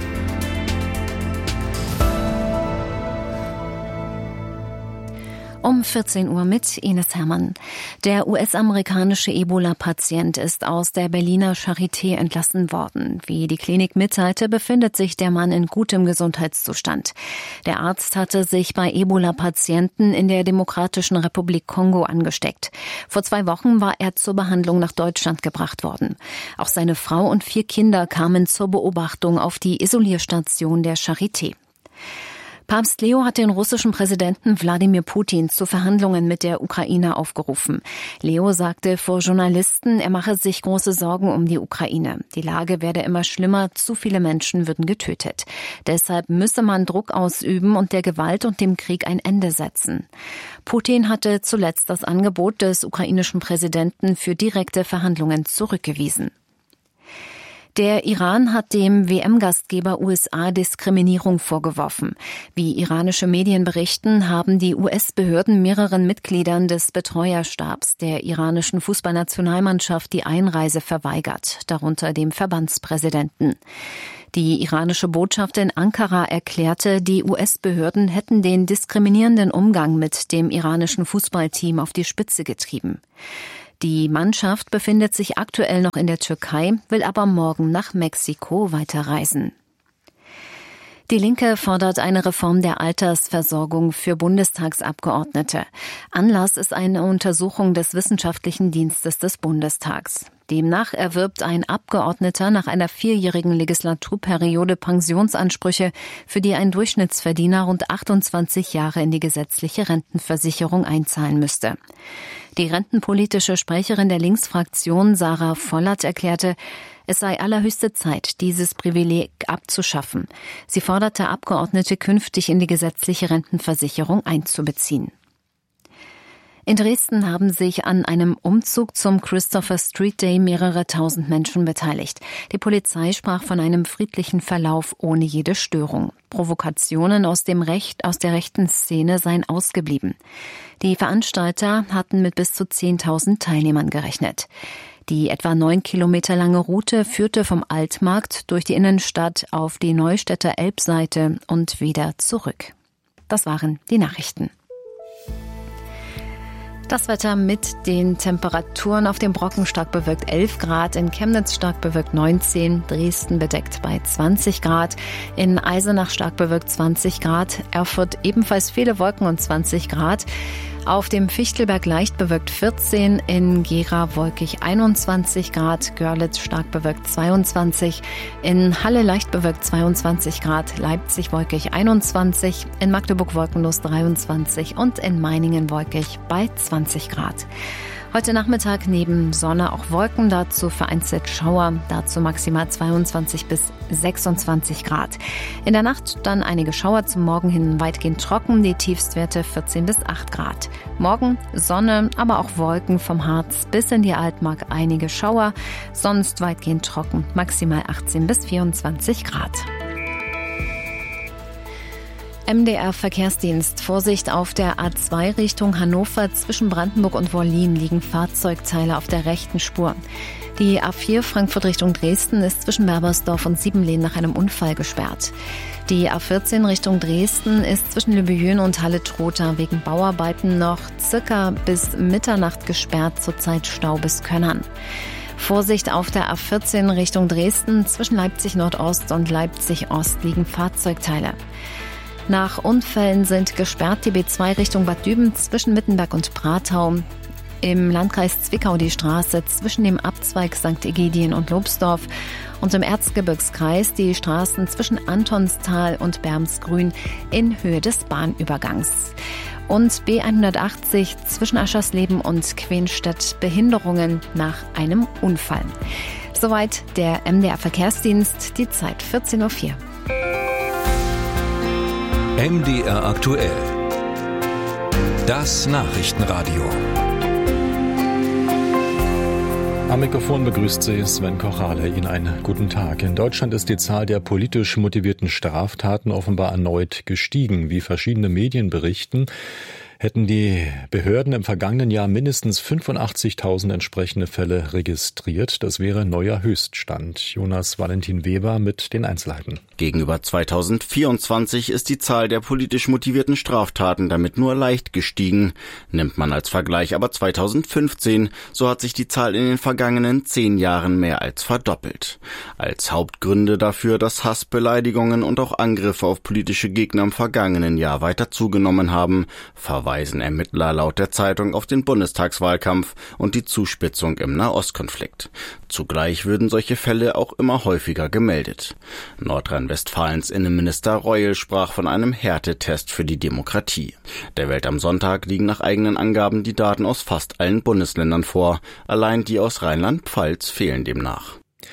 [SPEAKER 9] Um vierzehn Uhr mit Ines Hermann. Der U S-amerikanische Ebola-Patient ist aus der Berliner Charité entlassen worden. Wie die Klinik mitteilte, befindet sich der Mann in gutem Gesundheitszustand. Der Arzt hatte sich bei Ebola-Patienten in der Demokratischen Republik Kongo angesteckt. Vor zwei Wochen war er zur Behandlung nach Deutschland gebracht worden. Auch seine Frau und vier Kinder kamen zur Beobachtung auf die Isolierstation der Charité. Papst Leo hat den russischen Präsidenten Wladimir Putin zu Verhandlungen mit der Ukraine aufgerufen. Leo sagte vor Journalisten, er mache sich große Sorgen um die Ukraine. Die Lage werde immer schlimmer, zu viele Menschen würden getötet. Deshalb müsse man Druck ausüben und der Gewalt und dem Krieg ein Ende setzen. Putin hatte zuletzt das Angebot des ukrainischen Präsidenten für direkte Verhandlungen zurückgewiesen. Der Iran hat dem W M-Gastgeber U S A Diskriminierung vorgeworfen. Wie iranische Medien berichten, haben die U S-Behörden mehreren Mitgliedern des Betreuerstabs der iranischen Fußballnationalmannschaft die Einreise verweigert, darunter dem Verbandspräsidenten. Die iranische Botschaft in Ankara erklärte, die U S-Behörden hätten den diskriminierenden Umgang mit dem iranischen Fußballteam auf die Spitze getrieben. Die Mannschaft befindet sich aktuell noch in der Türkei, will aber morgen nach Mexiko weiterreisen. Die Linke fordert eine Reform der Altersversorgung für Bundestagsabgeordnete. Anlass ist eine Untersuchung des Wissenschaftlichen Dienstes des Bundestags. Demnach erwirbt ein Abgeordneter nach einer vierjährigen Legislaturperiode Pensionsansprüche, für die ein Durchschnittsverdiener rund achtundzwanzig Jahre in die gesetzliche Rentenversicherung einzahlen müsste. Die rentenpolitische Sprecherin der Linksfraktion Sarah Vollert erklärte, es sei allerhöchste Zeit, dieses Privileg abzuschaffen. Sie forderte Abgeordnete künftig in die gesetzliche Rentenversicherung einzubeziehen. In Dresden haben sich an einem Umzug zum Christopher Street Day mehrere tausend Menschen beteiligt. Die Polizei sprach von einem friedlichen Verlauf ohne jede Störung. Provokationen aus dem Recht, aus der rechten Szene seien ausgeblieben. Die Veranstalter hatten mit bis zu zehntausend Teilnehmern gerechnet. Die etwa neun Kilometer lange Route führte vom Altmarkt durch die Innenstadt auf die Neustädter Elbseite und wieder zurück. Das waren die Nachrichten. Das Wetter mit den Temperaturen: auf dem Brocken stark bewölkt elf Grad, in Chemnitz stark bewölkt neunzehn, Dresden bedeckt bei zwanzig Grad, in Eisenach stark bewölkt zwanzig Grad, Erfurt ebenfalls viele Wolken und zwanzig Grad, auf dem Fichtelberg leicht bewölkt vierzehn, in Gera wolkig einundzwanzig Grad, Görlitz stark bewölkt zweiundzwanzig, in Halle leicht bewölkt zweiundzwanzig Grad, Leipzig wolkig einundzwanzig, in Magdeburg wolkenlos dreiundzwanzig und in Meiningen wolkig bei zwanzig Grad. Heute Nachmittag neben Sonne auch Wolken, dazu vereinzelt Schauer, dazu maximal zweiundzwanzig bis sechsundzwanzig Grad. In der Nacht dann einige Schauer, zum Morgen hin weitgehend trocken, die Tiefstwerte vierzehn bis acht Grad. Morgen Sonne, aber auch Wolken vom Harz bis in die Altmark, einige Schauer, sonst weitgehend trocken, maximal achtzehn bis vierundzwanzig Grad. M D R-Verkehrsdienst. Vorsicht auf der A zwei Richtung Hannover. Zwischen Brandenburg und Wollin liegen Fahrzeugteile auf der rechten Spur. Die A vier Frankfurt Richtung Dresden ist zwischen Berbersdorf und Siebenlehn nach einem Unfall gesperrt. Die A vierzehn Richtung Dresden ist zwischen Lübejün und Halle-Trotha wegen Bauarbeiten noch circa bis Mitternacht gesperrt, zurzeit Stau bis Könnern. Vorsicht auf der A vierzehn Richtung Dresden. Zwischen Leipzig Nordost und Leipzig Ost liegen Fahrzeugteile. Nach Unfällen sind gesperrt die B zwei Richtung Bad Düben zwischen Mittenberg und Pratau. Im Landkreis Zwickau die Straße zwischen dem Abzweig Sankt Egidien und Lobsdorf. Und im Erzgebirgskreis die Straßen zwischen Antonstal und Bermsgrün in Höhe des Bahnübergangs. Und B hundertachtzig zwischen Aschersleben und Quenstedt Behinderungen nach einem Unfall. Soweit der M D R-Verkehrsdienst, die Zeit vierzehn Uhr vier.
[SPEAKER 6] M D R aktuell. Das Nachrichtenradio.
[SPEAKER 3] Am Mikrofon begrüßt Sie Sven Kochale. Ihnen einen guten Tag. In Deutschland ist die Zahl der politisch motivierten Straftaten offenbar erneut gestiegen. Wie verschiedene Medien berichten, hätten die Behörden im vergangenen Jahr mindestens fünfundachtzigtausend entsprechende Fälle registriert. Das wäre neuer Höchststand. Jonas Valentin Weber mit den Einzelheiten.
[SPEAKER 20] Gegenüber zweitausendvierundzwanzig ist die Zahl der politisch motivierten Straftaten damit nur leicht gestiegen. Nimmt man als Vergleich aber zweitausendfünfzehn, so hat sich die Zahl in den vergangenen zehn Jahren mehr als verdoppelt. Als Hauptgründe dafür, dass Hass, Beleidigungen und auch Angriffe auf politische Gegner im vergangenen Jahr weiter zugenommen haben, verweisen Ermittler laut der Zeitung auf den Bundestagswahlkampf und die Zuspitzung im Nahostkonflikt. Zugleich würden solche Fälle auch immer häufiger gemeldet. Nordrhein-Westfalens Innenminister Reul sprach von einem Härtetest für die Demokratie. Der Welt am Sonntag liegen nach eigenen Angaben die Daten aus fast allen Bundesländern vor. Allein die aus Rheinland-Pfalz fehlen demnach.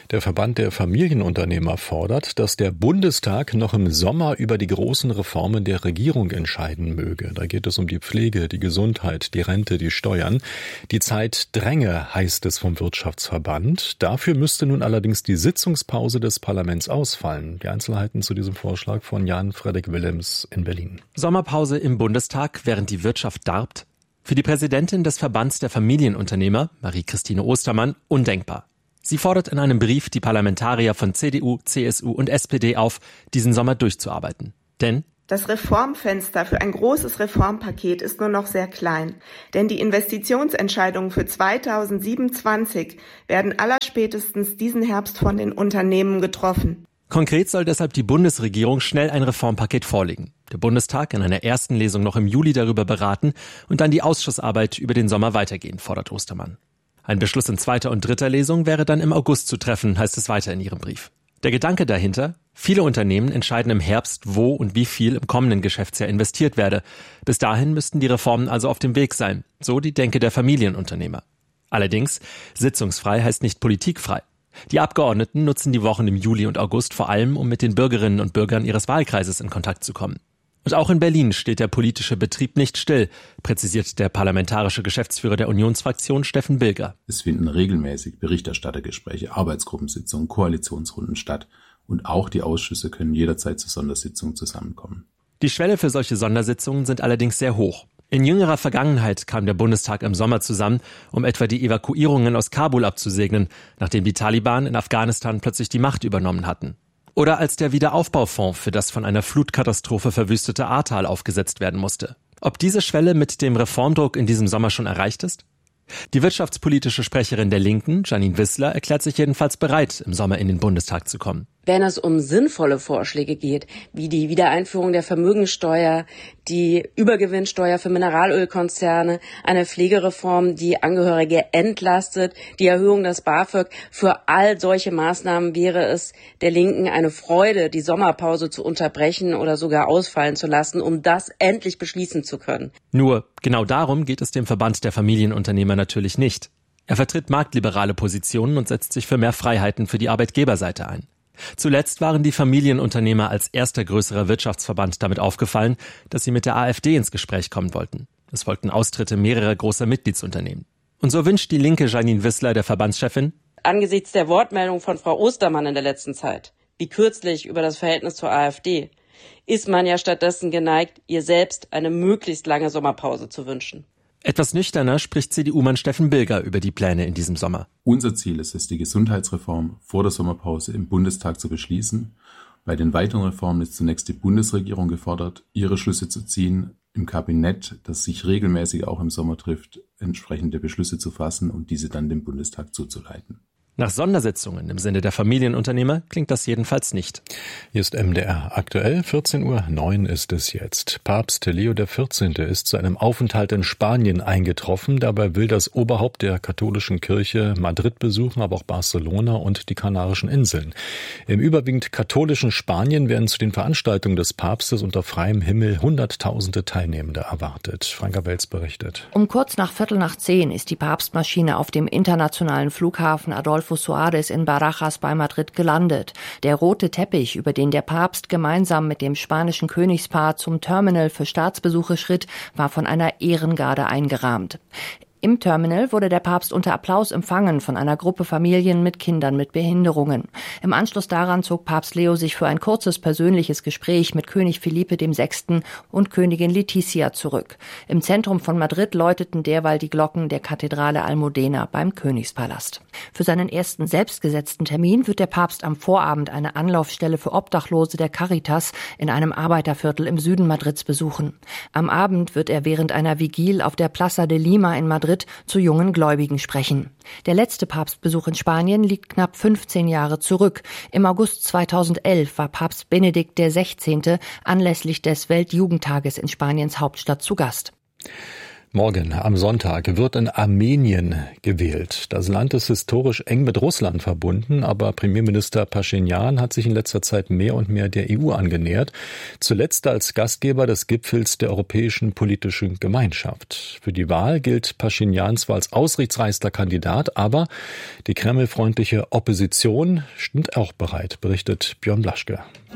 [SPEAKER 3] Der Verband der Familienunternehmer fordert, dass der Bundestag noch im Sommer über die großen Reformen der Regierung entscheiden möge. Da geht es um die Pflege, die Gesundheit, die Rente, die Steuern. Die Zeit dränge, heißt es vom Wirtschaftsverband. Dafür müsste nun allerdings die Sitzungspause des Parlaments ausfallen. Die Einzelheiten zu diesem Vorschlag von Jan-Fredrik Willems in Berlin.
[SPEAKER 21] Sommerpause im Bundestag, während die Wirtschaft darbt? Für die Präsidentin des Verbands der Familienunternehmer, Marie-Christine Ostermann, undenkbar. Sie fordert in einem Brief die Parlamentarier von C D U, C S U und S P D auf, diesen Sommer durchzuarbeiten. Denn
[SPEAKER 22] das Reformfenster für ein großes Reformpaket ist nur noch sehr klein. Denn die Investitionsentscheidungen für zweitausendsiebenundzwanzig werden allerspätestens diesen Herbst von den Unternehmen getroffen.
[SPEAKER 21] Konkret soll deshalb die Bundesregierung schnell ein Reformpaket vorlegen. Der Bundestag in einer ersten Lesung noch im Juli darüber beraten und dann die Ausschussarbeit über den Sommer weitergehen, fordert Ostermann. Ein Beschluss in zweiter und dritter Lesung wäre dann im August zu treffen, heißt es weiter in ihrem Brief. Der Gedanke dahinter: Viele Unternehmen entscheiden im Herbst, wo und wie viel im kommenden Geschäftsjahr investiert werde. Bis dahin müssten die Reformen also auf dem Weg sein, so die Denke der Familienunternehmer. Allerdings, sitzungsfrei heißt nicht politikfrei. Die Abgeordneten nutzen die Wochen im Juli und August vor allem, um mit den Bürgerinnen und Bürgern ihres Wahlkreises in Kontakt zu kommen. Und auch in Berlin steht der politische Betrieb nicht still, präzisiert der parlamentarische Geschäftsführer der Unionsfraktion Steffen Bilger.
[SPEAKER 23] Es finden regelmäßig Berichterstattergespräche, Arbeitsgruppensitzungen, Koalitionsrunden statt und auch die Ausschüsse können jederzeit zu Sondersitzungen zusammenkommen.
[SPEAKER 21] Die Schwelle für solche Sondersitzungen sind allerdings sehr hoch. In jüngerer Vergangenheit kam der Bundestag im Sommer zusammen, um etwa die Evakuierungen aus Kabul abzusegnen, nachdem die Taliban in Afghanistan plötzlich die Macht übernommen hatten. Oder als der Wiederaufbaufonds für das von einer Flutkatastrophe verwüstete Ahrtal aufgesetzt werden musste. Ob diese Schwelle mit dem Reformdruck in diesem Sommer schon erreicht ist? Die wirtschaftspolitische Sprecherin der Linken, Janine Wissler, erklärt sich jedenfalls bereit, im Sommer in den Bundestag zu kommen.
[SPEAKER 24] Wenn es um sinnvolle Vorschläge geht, wie die Wiedereinführung der Vermögensteuer, die Übergewinnsteuer für Mineralölkonzerne, eine Pflegereform, die Angehörige entlastet, die Erhöhung des BAföG, für all solche Maßnahmen wäre es der Linken eine Freude, die Sommerpause zu unterbrechen oder sogar ausfallen zu lassen, um das endlich beschließen zu können.
[SPEAKER 21] Nur genau darum geht es dem Verband der Familienunternehmer natürlich nicht. Er vertritt marktliberale Positionen und setzt sich für mehr Freiheiten für die Arbeitgeberseite ein. Zuletzt waren die Familienunternehmer als erster größerer Wirtschaftsverband damit aufgefallen, dass sie mit der AfD ins Gespräch kommen wollten. Es folgten Austritte mehrerer großer Mitgliedsunternehmen. Und so wünscht die linke Janine Wissler der Verbandschefin:
[SPEAKER 24] Angesichts der Wortmeldung von Frau Ostermann in der letzten Zeit, wie kürzlich über das Verhältnis zur AfD, ist man ja stattdessen geneigt, ihr selbst eine möglichst lange Sommerpause zu wünschen.
[SPEAKER 21] Etwas nüchterner spricht C D U-Mann Steffen Bilger über die Pläne in diesem Sommer.
[SPEAKER 23] Unser Ziel ist es, die Gesundheitsreform vor der Sommerpause im Bundestag zu beschließen. Bei den weiteren Reformen ist zunächst die Bundesregierung gefordert, ihre Schlüsse zu ziehen, im Kabinett, das sich regelmäßig auch im Sommer trifft, entsprechende Beschlüsse zu fassen und diese dann dem Bundestag zuzuleiten.
[SPEAKER 21] Nach Sondersitzungen im Sinne der Familienunternehmer klingt das jedenfalls nicht.
[SPEAKER 3] Hier ist M D R aktuell, vierzehn Uhr neun ist es jetzt. Papst Leo der vierzehnte. ist zu einem Aufenthalt in Spanien eingetroffen. Dabei will das Oberhaupt der katholischen Kirche Madrid besuchen, aber auch Barcelona und die Kanarischen Inseln. Im überwiegend katholischen Spanien werden zu den Veranstaltungen des Papstes unter freiem Himmel Hunderttausende Teilnehmende erwartet. Franka Welz berichtet.
[SPEAKER 25] Um kurz nach Viertel nach zehn ist die Papstmaschine auf dem internationalen Flughafen Adolfo Suárez in Barajas bei Madrid gelandet. Der rote Teppich, über den der Papst gemeinsam mit dem spanischen Königspaar zum Terminal für Staatsbesuche schritt, war von einer Ehrengarde eingerahmt. Im Terminal wurde der Papst unter Applaus empfangen von einer Gruppe Familien mit Kindern mit Behinderungen. Im Anschluss daran zog Papst Leo sich für ein kurzes persönliches Gespräch mit König Felipe der Sechste. und Königin Letizia zurück. Im Zentrum von Madrid läuteten derweil die Glocken der Kathedrale Almudena beim Königspalast. Für seinen ersten selbstgesetzten Termin wird der Papst am Vorabend eine Anlaufstelle für Obdachlose der Caritas in einem Arbeiterviertel im Süden Madrids besuchen. Am Abend wird er während einer Vigil auf der Plaza de Lima in Madrid zu jungen Gläubigen sprechen. Der letzte Papstbesuch in Spanien liegt knapp fünfzehn Jahre zurück. Im August zweitausendelf war Papst Benedikt der Sechzehnte. anlässlich des Weltjugendtages in Spaniens Hauptstadt zu Gast.
[SPEAKER 3] Morgen, am Sonntag, wird in Armenien gewählt. Das Land ist historisch eng mit Russland verbunden, aber Premierminister Paschinjan hat sich in letzter Zeit mehr und mehr der E U angenähert, zuletzt als Gastgeber des Gipfels der Europäischen Politischen Gemeinschaft. Für die Wahl gilt Paschinjan zwar als aussichtsreichster Kandidat, aber die kremlfreundliche Opposition stimmt auch bereit, berichtet Björn Blaschke.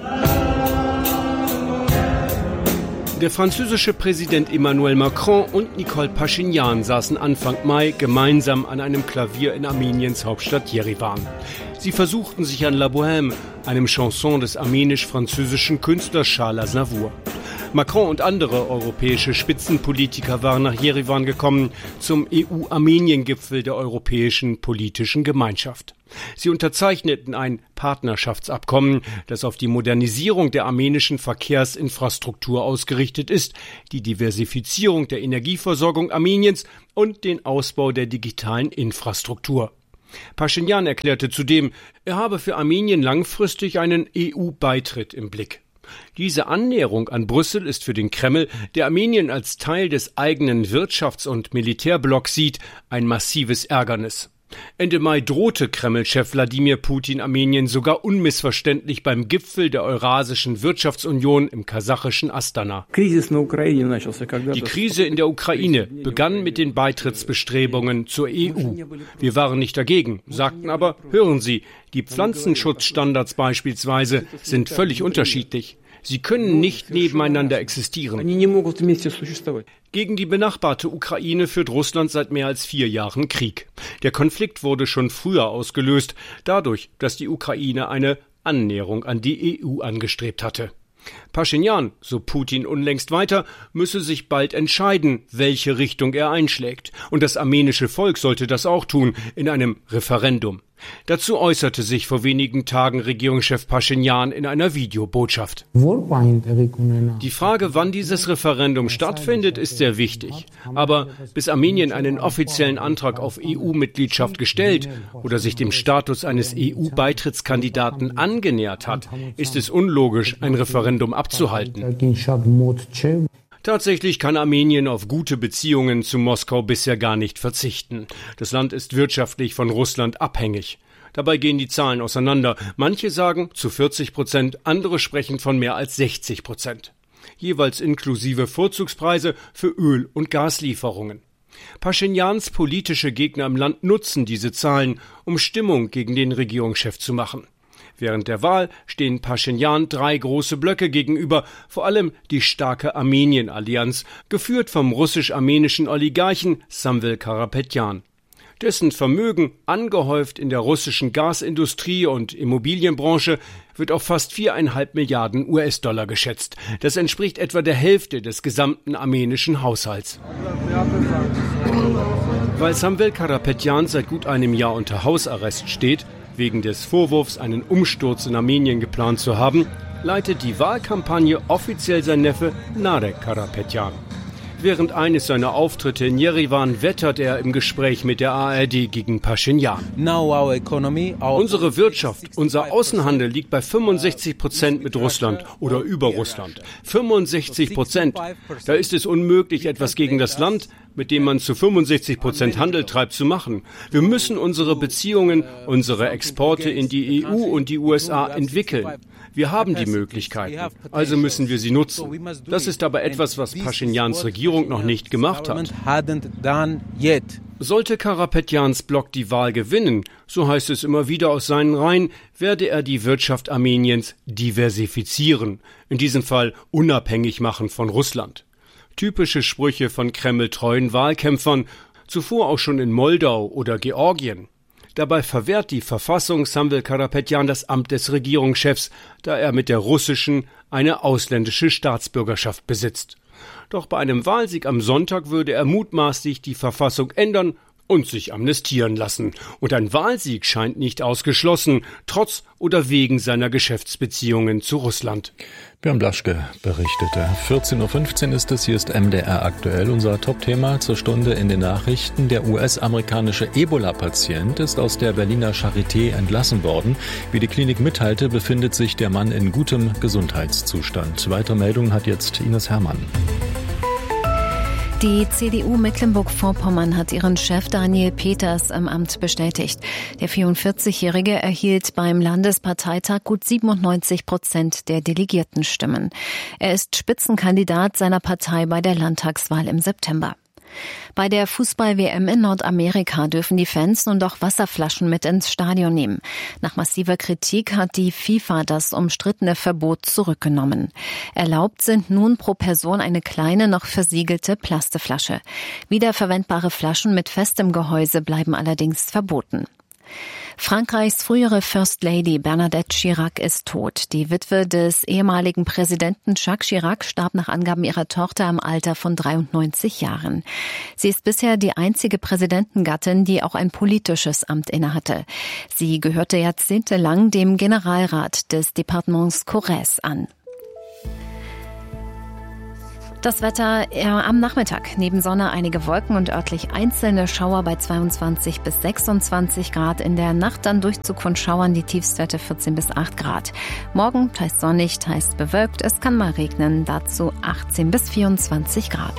[SPEAKER 1] Der französische Präsident Emmanuel Macron und Nicole Paschinjan saßen Anfang Mai gemeinsam an einem Klavier in Armeniens Hauptstadt Jerewan. Sie versuchten sich an La Bohème, einem Chanson des armenisch-französischen Künstlers Charles Aznavour. Macron und andere europäische Spitzenpolitiker waren nach Jerewan gekommen zum E U-Armenien-Gipfel der Europäischen Politischen Gemeinschaft. Sie unterzeichneten ein Partnerschaftsabkommen, das auf die Modernisierung der armenischen Verkehrsinfrastruktur ausgerichtet ist, die Diversifizierung der Energieversorgung Armeniens und den Ausbau der digitalen Infrastruktur. Paschinjan erklärte zudem, er habe für Armenien langfristig einen E U-Beitritt im Blick. Diese Annäherung an Brüssel ist für den Kreml, der Armenien als Teil des eigenen Wirtschafts- und Militärblocks sieht, ein massives Ärgernis. Ende Mai drohte Kreml-Chef Wladimir Putin Armenien sogar unmissverständlich beim Gipfel der Eurasischen Wirtschaftsunion im kasachischen Astana. Die Krise in der Ukraine begann mit den Beitrittsbestrebungen zur E U. Wir waren nicht dagegen, sagten aber, hören Sie, die Pflanzenschutzstandards beispielsweise sind völlig unterschiedlich. Sie können nicht nebeneinander existieren. Gegen die benachbarte Ukraine führt Russland seit mehr als vier Jahren Krieg. Der Konflikt wurde schon früher ausgelöst, dadurch, dass die Ukraine eine Annäherung an die E U angestrebt hatte. Paschinjan, so Putin unlängst weiter, müsse sich bald entscheiden, welche Richtung er einschlägt. Und das armenische Volk sollte das auch tun, in einem Referendum. Dazu äußerte sich vor wenigen Tagen Regierungschef Paschinjan in einer Videobotschaft. Die Frage, wann dieses Referendum stattfindet, ist sehr wichtig. Aber bis Armenien einen offiziellen Antrag auf E U-Mitgliedschaft gestellt oder sich dem Status eines E U-Beitrittskandidaten angenähert hat, ist es unlogisch, ein Referendum abzuhalten. Tatsächlich kann Armenien auf gute Beziehungen zu Moskau bisher gar nicht verzichten. Das Land ist wirtschaftlich von Russland abhängig. Dabei gehen die Zahlen auseinander. Manche sagen zu vierzig Prozent, andere sprechen von mehr als sechzig Prozent. Jeweils inklusive Vorzugspreise für Öl- und Gaslieferungen. Paschinjans politische Gegner im Land nutzen diese Zahlen, um Stimmung gegen den Regierungschef zu machen. Während der Wahl stehen Paschinjan drei große Blöcke gegenüber, vor allem die starke Armenien-Allianz, geführt vom russisch-armenischen Oligarchen Samvel Karapetjan. Dessen Vermögen, angehäuft in der russischen Gasindustrie und Immobilienbranche, wird auf fast viereinhalb Milliarden U S-Dollar geschätzt. Das entspricht etwa der Hälfte des gesamten armenischen Haushalts. Weil Samvel Karapetjan seit gut einem Jahr unter Hausarrest steht, wegen des Vorwurfs, einen Umsturz in Armenien geplant zu haben, leitet die Wahlkampagne offiziell sein Neffe Narek Karapetjan. Während eines seiner Auftritte in Jerewan wettert er im Gespräch mit der A R D gegen Paschinjan. Unsere Wirtschaft, unser Außenhandel liegt bei fünfundsechzig Prozent mit Russland oder über Russland. fünfundsechzig Prozent. Da ist es unmöglich, etwas gegen das Land, mit dem man zu fünfundsechzig Prozent Handel treibt, zu machen. Wir müssen unsere Beziehungen, unsere Exporte in die E U und die U S A entwickeln. Wir haben die Möglichkeiten, also müssen wir sie nutzen. Das ist aber etwas, was Paschinjans Regierung noch nicht gemacht hat. Sollte Karapetjans Block die Wahl gewinnen, so heißt es immer wieder aus seinen Reihen, werde er die Wirtschaft Armeniens diversifizieren, in diesem Fall unabhängig machen von Russland. Typische Sprüche von Kreml-treuen Wahlkämpfern, zuvor auch schon in Moldau oder Georgien. Dabei verwehrt die Verfassung Samvel Karapetjan das Amt des Regierungschefs, da er mit der russischen eine ausländische Staatsbürgerschaft besitzt. Doch bei einem Wahlsieg am Sonntag würde er mutmaßlich die Verfassung ändern und sich amnestieren lassen. Und ein Wahlsieg scheint nicht ausgeschlossen, trotz oder wegen seiner Geschäftsbeziehungen zu Russland.
[SPEAKER 3] Björn Blaschke berichtete. vierzehn Uhr fünfzehn ist es, hier ist M D R aktuell. Unser Top-Thema zur Stunde in den Nachrichten. Der U S-amerikanische Ebola-Patient ist aus der Berliner Charité entlassen worden. Wie die Klinik mitteilte, befindet sich der Mann in gutem Gesundheitszustand. Weitere Meldungen hat jetzt Ines Hermann.
[SPEAKER 9] Die C D U Mecklenburg-Vorpommern hat ihren Chef Daniel Peters im Amt bestätigt. Der vierundvierzigjährige erhielt beim Landesparteitag gut siebenundneunzig Prozent der Delegiertenstimmen. Er ist Spitzenkandidat seiner Partei bei der Landtagswahl im September. Bei der Fußball-W M in Nordamerika dürfen die Fans nun doch Wasserflaschen mit ins Stadion nehmen. Nach massiver Kritik hat die FIFA das umstrittene Verbot zurückgenommen. Erlaubt sind nun pro Person eine kleine, noch versiegelte Plastikflasche. Wiederverwendbare Flaschen mit festem Gehäuse bleiben allerdings verboten. Frankreichs frühere First Lady Bernadette Chirac ist tot. Die Witwe des ehemaligen Präsidenten Jacques Chirac starb nach Angaben ihrer Tochter im Alter von dreiundneunzig Jahren. Sie ist bisher die einzige Präsidentengattin, die auch ein politisches Amt innehatte. Sie gehörte jahrzehntelang dem Generalrat des Departements Corrèze an. Das Wetter äh, am Nachmittag. Neben Sonne einige Wolken und örtlich einzelne Schauer bei zweiundzwanzig bis sechsundzwanzig Grad. In der Nacht dann Durchzug von Schauern, die Tiefstwerte vierzehn bis acht Grad. Morgen teils sonnig, teils bewölkt. Es kann mal regnen, dazu achtzehn bis vierundzwanzig Grad.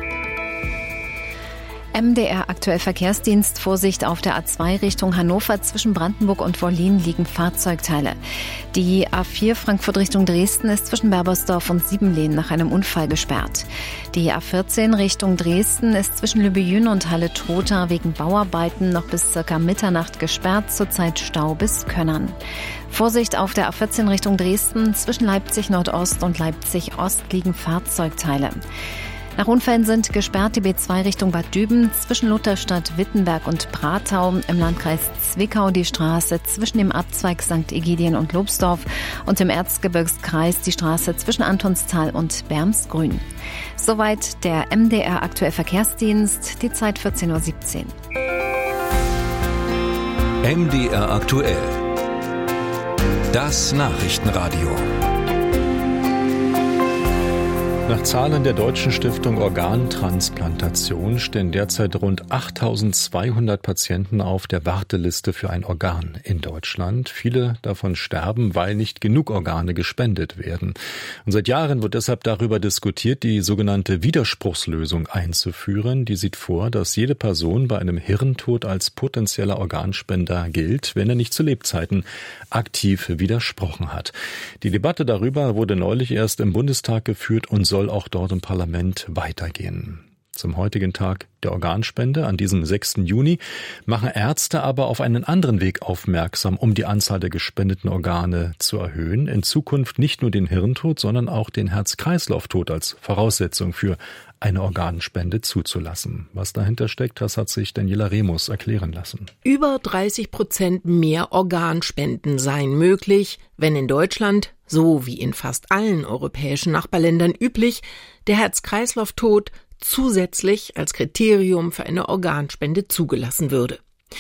[SPEAKER 9] M D R aktuell Verkehrsdienst, Vorsicht auf der A zwei Richtung Hannover, zwischen Brandenburg und Wollin liegen Fahrzeugteile. Die A vier Frankfurt Richtung Dresden ist zwischen Berbersdorf und Siebenlehn nach einem Unfall gesperrt. Die A vierzehn Richtung Dresden ist zwischen Lübejün und Halle-Trotha wegen Bauarbeiten noch bis circa Mitternacht gesperrt, zurzeit Stau bis Könnern. Vorsicht auf der A vierzehn Richtung Dresden, zwischen Leipzig Nordost und Leipzig Ost liegen Fahrzeugteile. Nach Unfällen sind gesperrt die B zwei Richtung Bad Düben, zwischen Lutherstadt, Wittenberg und Pratau, im Landkreis Zwickau die Straße zwischen dem Abzweig Sankt Egidien und Lobsdorf und im Erzgebirgskreis die Straße zwischen Antonstal und Bermsgrün. Soweit der M D R aktuell Verkehrsdienst, die Zeit vierzehn Uhr siebzehn.
[SPEAKER 6] M D R aktuell. Das Nachrichtenradio.
[SPEAKER 3] Nach Zahlen der Deutschen Stiftung Organtransplantation stehen derzeit rund achttausendzweihundert Patienten auf der Warteliste für ein Organ in Deutschland. Viele davon sterben, weil nicht genug Organe gespendet werden. Und seit Jahren wird deshalb darüber diskutiert, die sogenannte Widerspruchslösung einzuführen. Die sieht vor, dass jede Person bei einem Hirntod als potenzieller Organspender gilt, wenn er nicht zu Lebzeiten aktiv widersprochen hat. Die Debatte darüber wurde neulich erst im Bundestag geführt und soll auch dort im Parlament weitergehen. Zum heutigen Tag der Organspende, an diesem sechsten Juni, machen Ärzte aber auf einen anderen Weg aufmerksam, um die Anzahl der gespendeten Organe zu erhöhen. In Zukunft nicht nur den Hirntod, sondern auch den Herz-Kreislauf-Tod als Voraussetzung für eine Organspende zuzulassen. Was dahinter steckt, das hat sich Daniela Remus erklären lassen.
[SPEAKER 2] Über dreißig Prozent mehr Organspenden seien möglich, wenn in Deutschland, so wie in fast allen europäischen Nachbarländern üblich, der Herz-Kreislauf-Tod zusätzlich als Kriterium für eine Organspende zugelassen würde.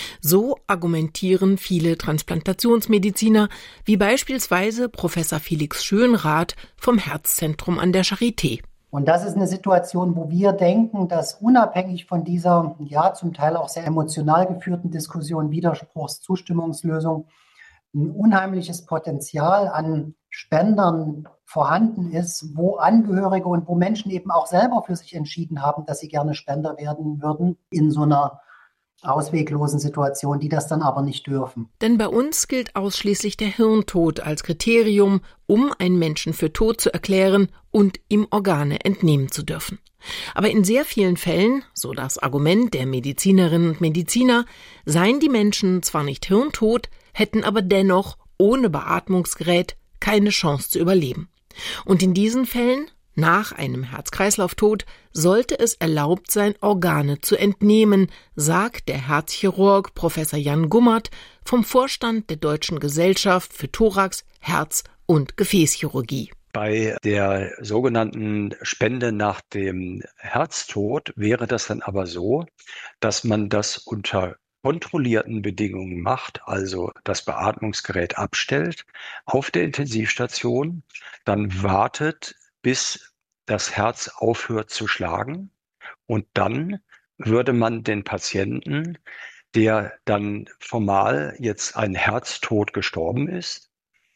[SPEAKER 2] So argumentieren viele Transplantationsmediziner, wie beispielsweise Professor Felix Schönrath vom Herzzentrum an der Charité.
[SPEAKER 5] Und das ist eine Situation, wo wir denken, dass unabhängig von dieser, ja, zum Teil auch sehr emotional geführten Diskussion Widerspruchszustimmungslösung ein unheimliches Potenzial an Spendern vorhanden ist, wo Angehörige und wo Menschen eben auch selber für sich entschieden haben, dass sie gerne Spender werden würden in so einer ausweglosen Situation, die das dann aber nicht dürfen.
[SPEAKER 2] Denn bei uns gilt ausschließlich der Hirntod als Kriterium, um einen Menschen für tot zu erklären und ihm Organe entnehmen zu dürfen. Aber in sehr vielen Fällen, so das Argument der Medizinerinnen und Mediziner, seien die Menschen zwar nicht hirntot, hätten aber dennoch ohne Beatmungsgerät keine Chance zu überleben. Und in diesen Fällen, nach einem Herz-Kreislauf-Tod, sollte es erlaubt sein, Organe zu entnehmen, sagt der Herzchirurg Professor Jan Gummert vom Vorstand der Deutschen Gesellschaft für Thorax-, Herz- und Gefäßchirurgie.
[SPEAKER 7] Bei der sogenannten Spende nach dem Herztod wäre das dann aber so, dass man das unter kontrollierten Bedingungen macht, also das Beatmungsgerät abstellt auf der Intensivstation, dann wartet, bis das Herz aufhört zu schlagen und dann würde man den Patienten, der dann formal jetzt ein Herztod gestorben ist,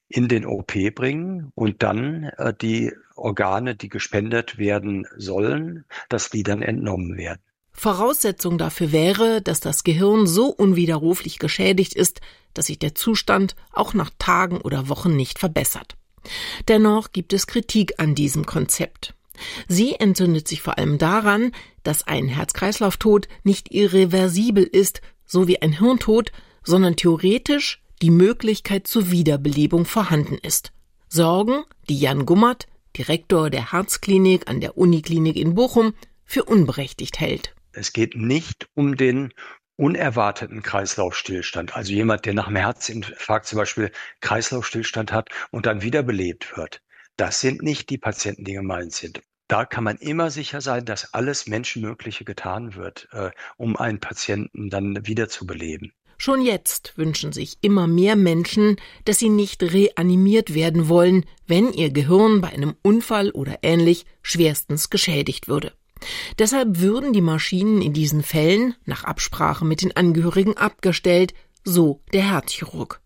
[SPEAKER 7] in den O P bringen und dann äh, die Organe, die gespendet werden sollen, dass die dann entnommen werden.
[SPEAKER 2] Voraussetzung dafür wäre, dass das Gehirn so unwiderruflich geschädigt ist, dass sich der Zustand auch nach Tagen oder Wochen nicht verbessert. Dennoch gibt es Kritik an diesem Konzept. Sie entzündet sich vor allem daran, dass ein Herz-Kreislauf-Tod nicht irreversibel ist, so wie ein Hirntod, sondern theoretisch die Möglichkeit zur Wiederbelebung vorhanden ist. Sorgen, die Jan Gummert, Direktor der Herzklinik an der Uniklinik in Bochum, für unberechtigt hält.
[SPEAKER 7] Es geht nicht um den unerwarteten Kreislaufstillstand, also jemand, der nach einem Herzinfarkt zum Beispiel Kreislaufstillstand hat und dann wiederbelebt wird. Das sind nicht die Patienten, die gemeint sind. Da kann man immer sicher sein, dass alles Menschenmögliche getan wird, äh, um einen Patienten dann wiederzubeleben.
[SPEAKER 2] Schon jetzt wünschen sich immer mehr Menschen, dass sie nicht reanimiert werden wollen, wenn ihr Gehirn bei einem Unfall oder ähnlich schwerstens geschädigt würde. Deshalb würden die Maschinen in diesen Fällen nach Absprache mit den Angehörigen abgestellt, so der Herzchirurg.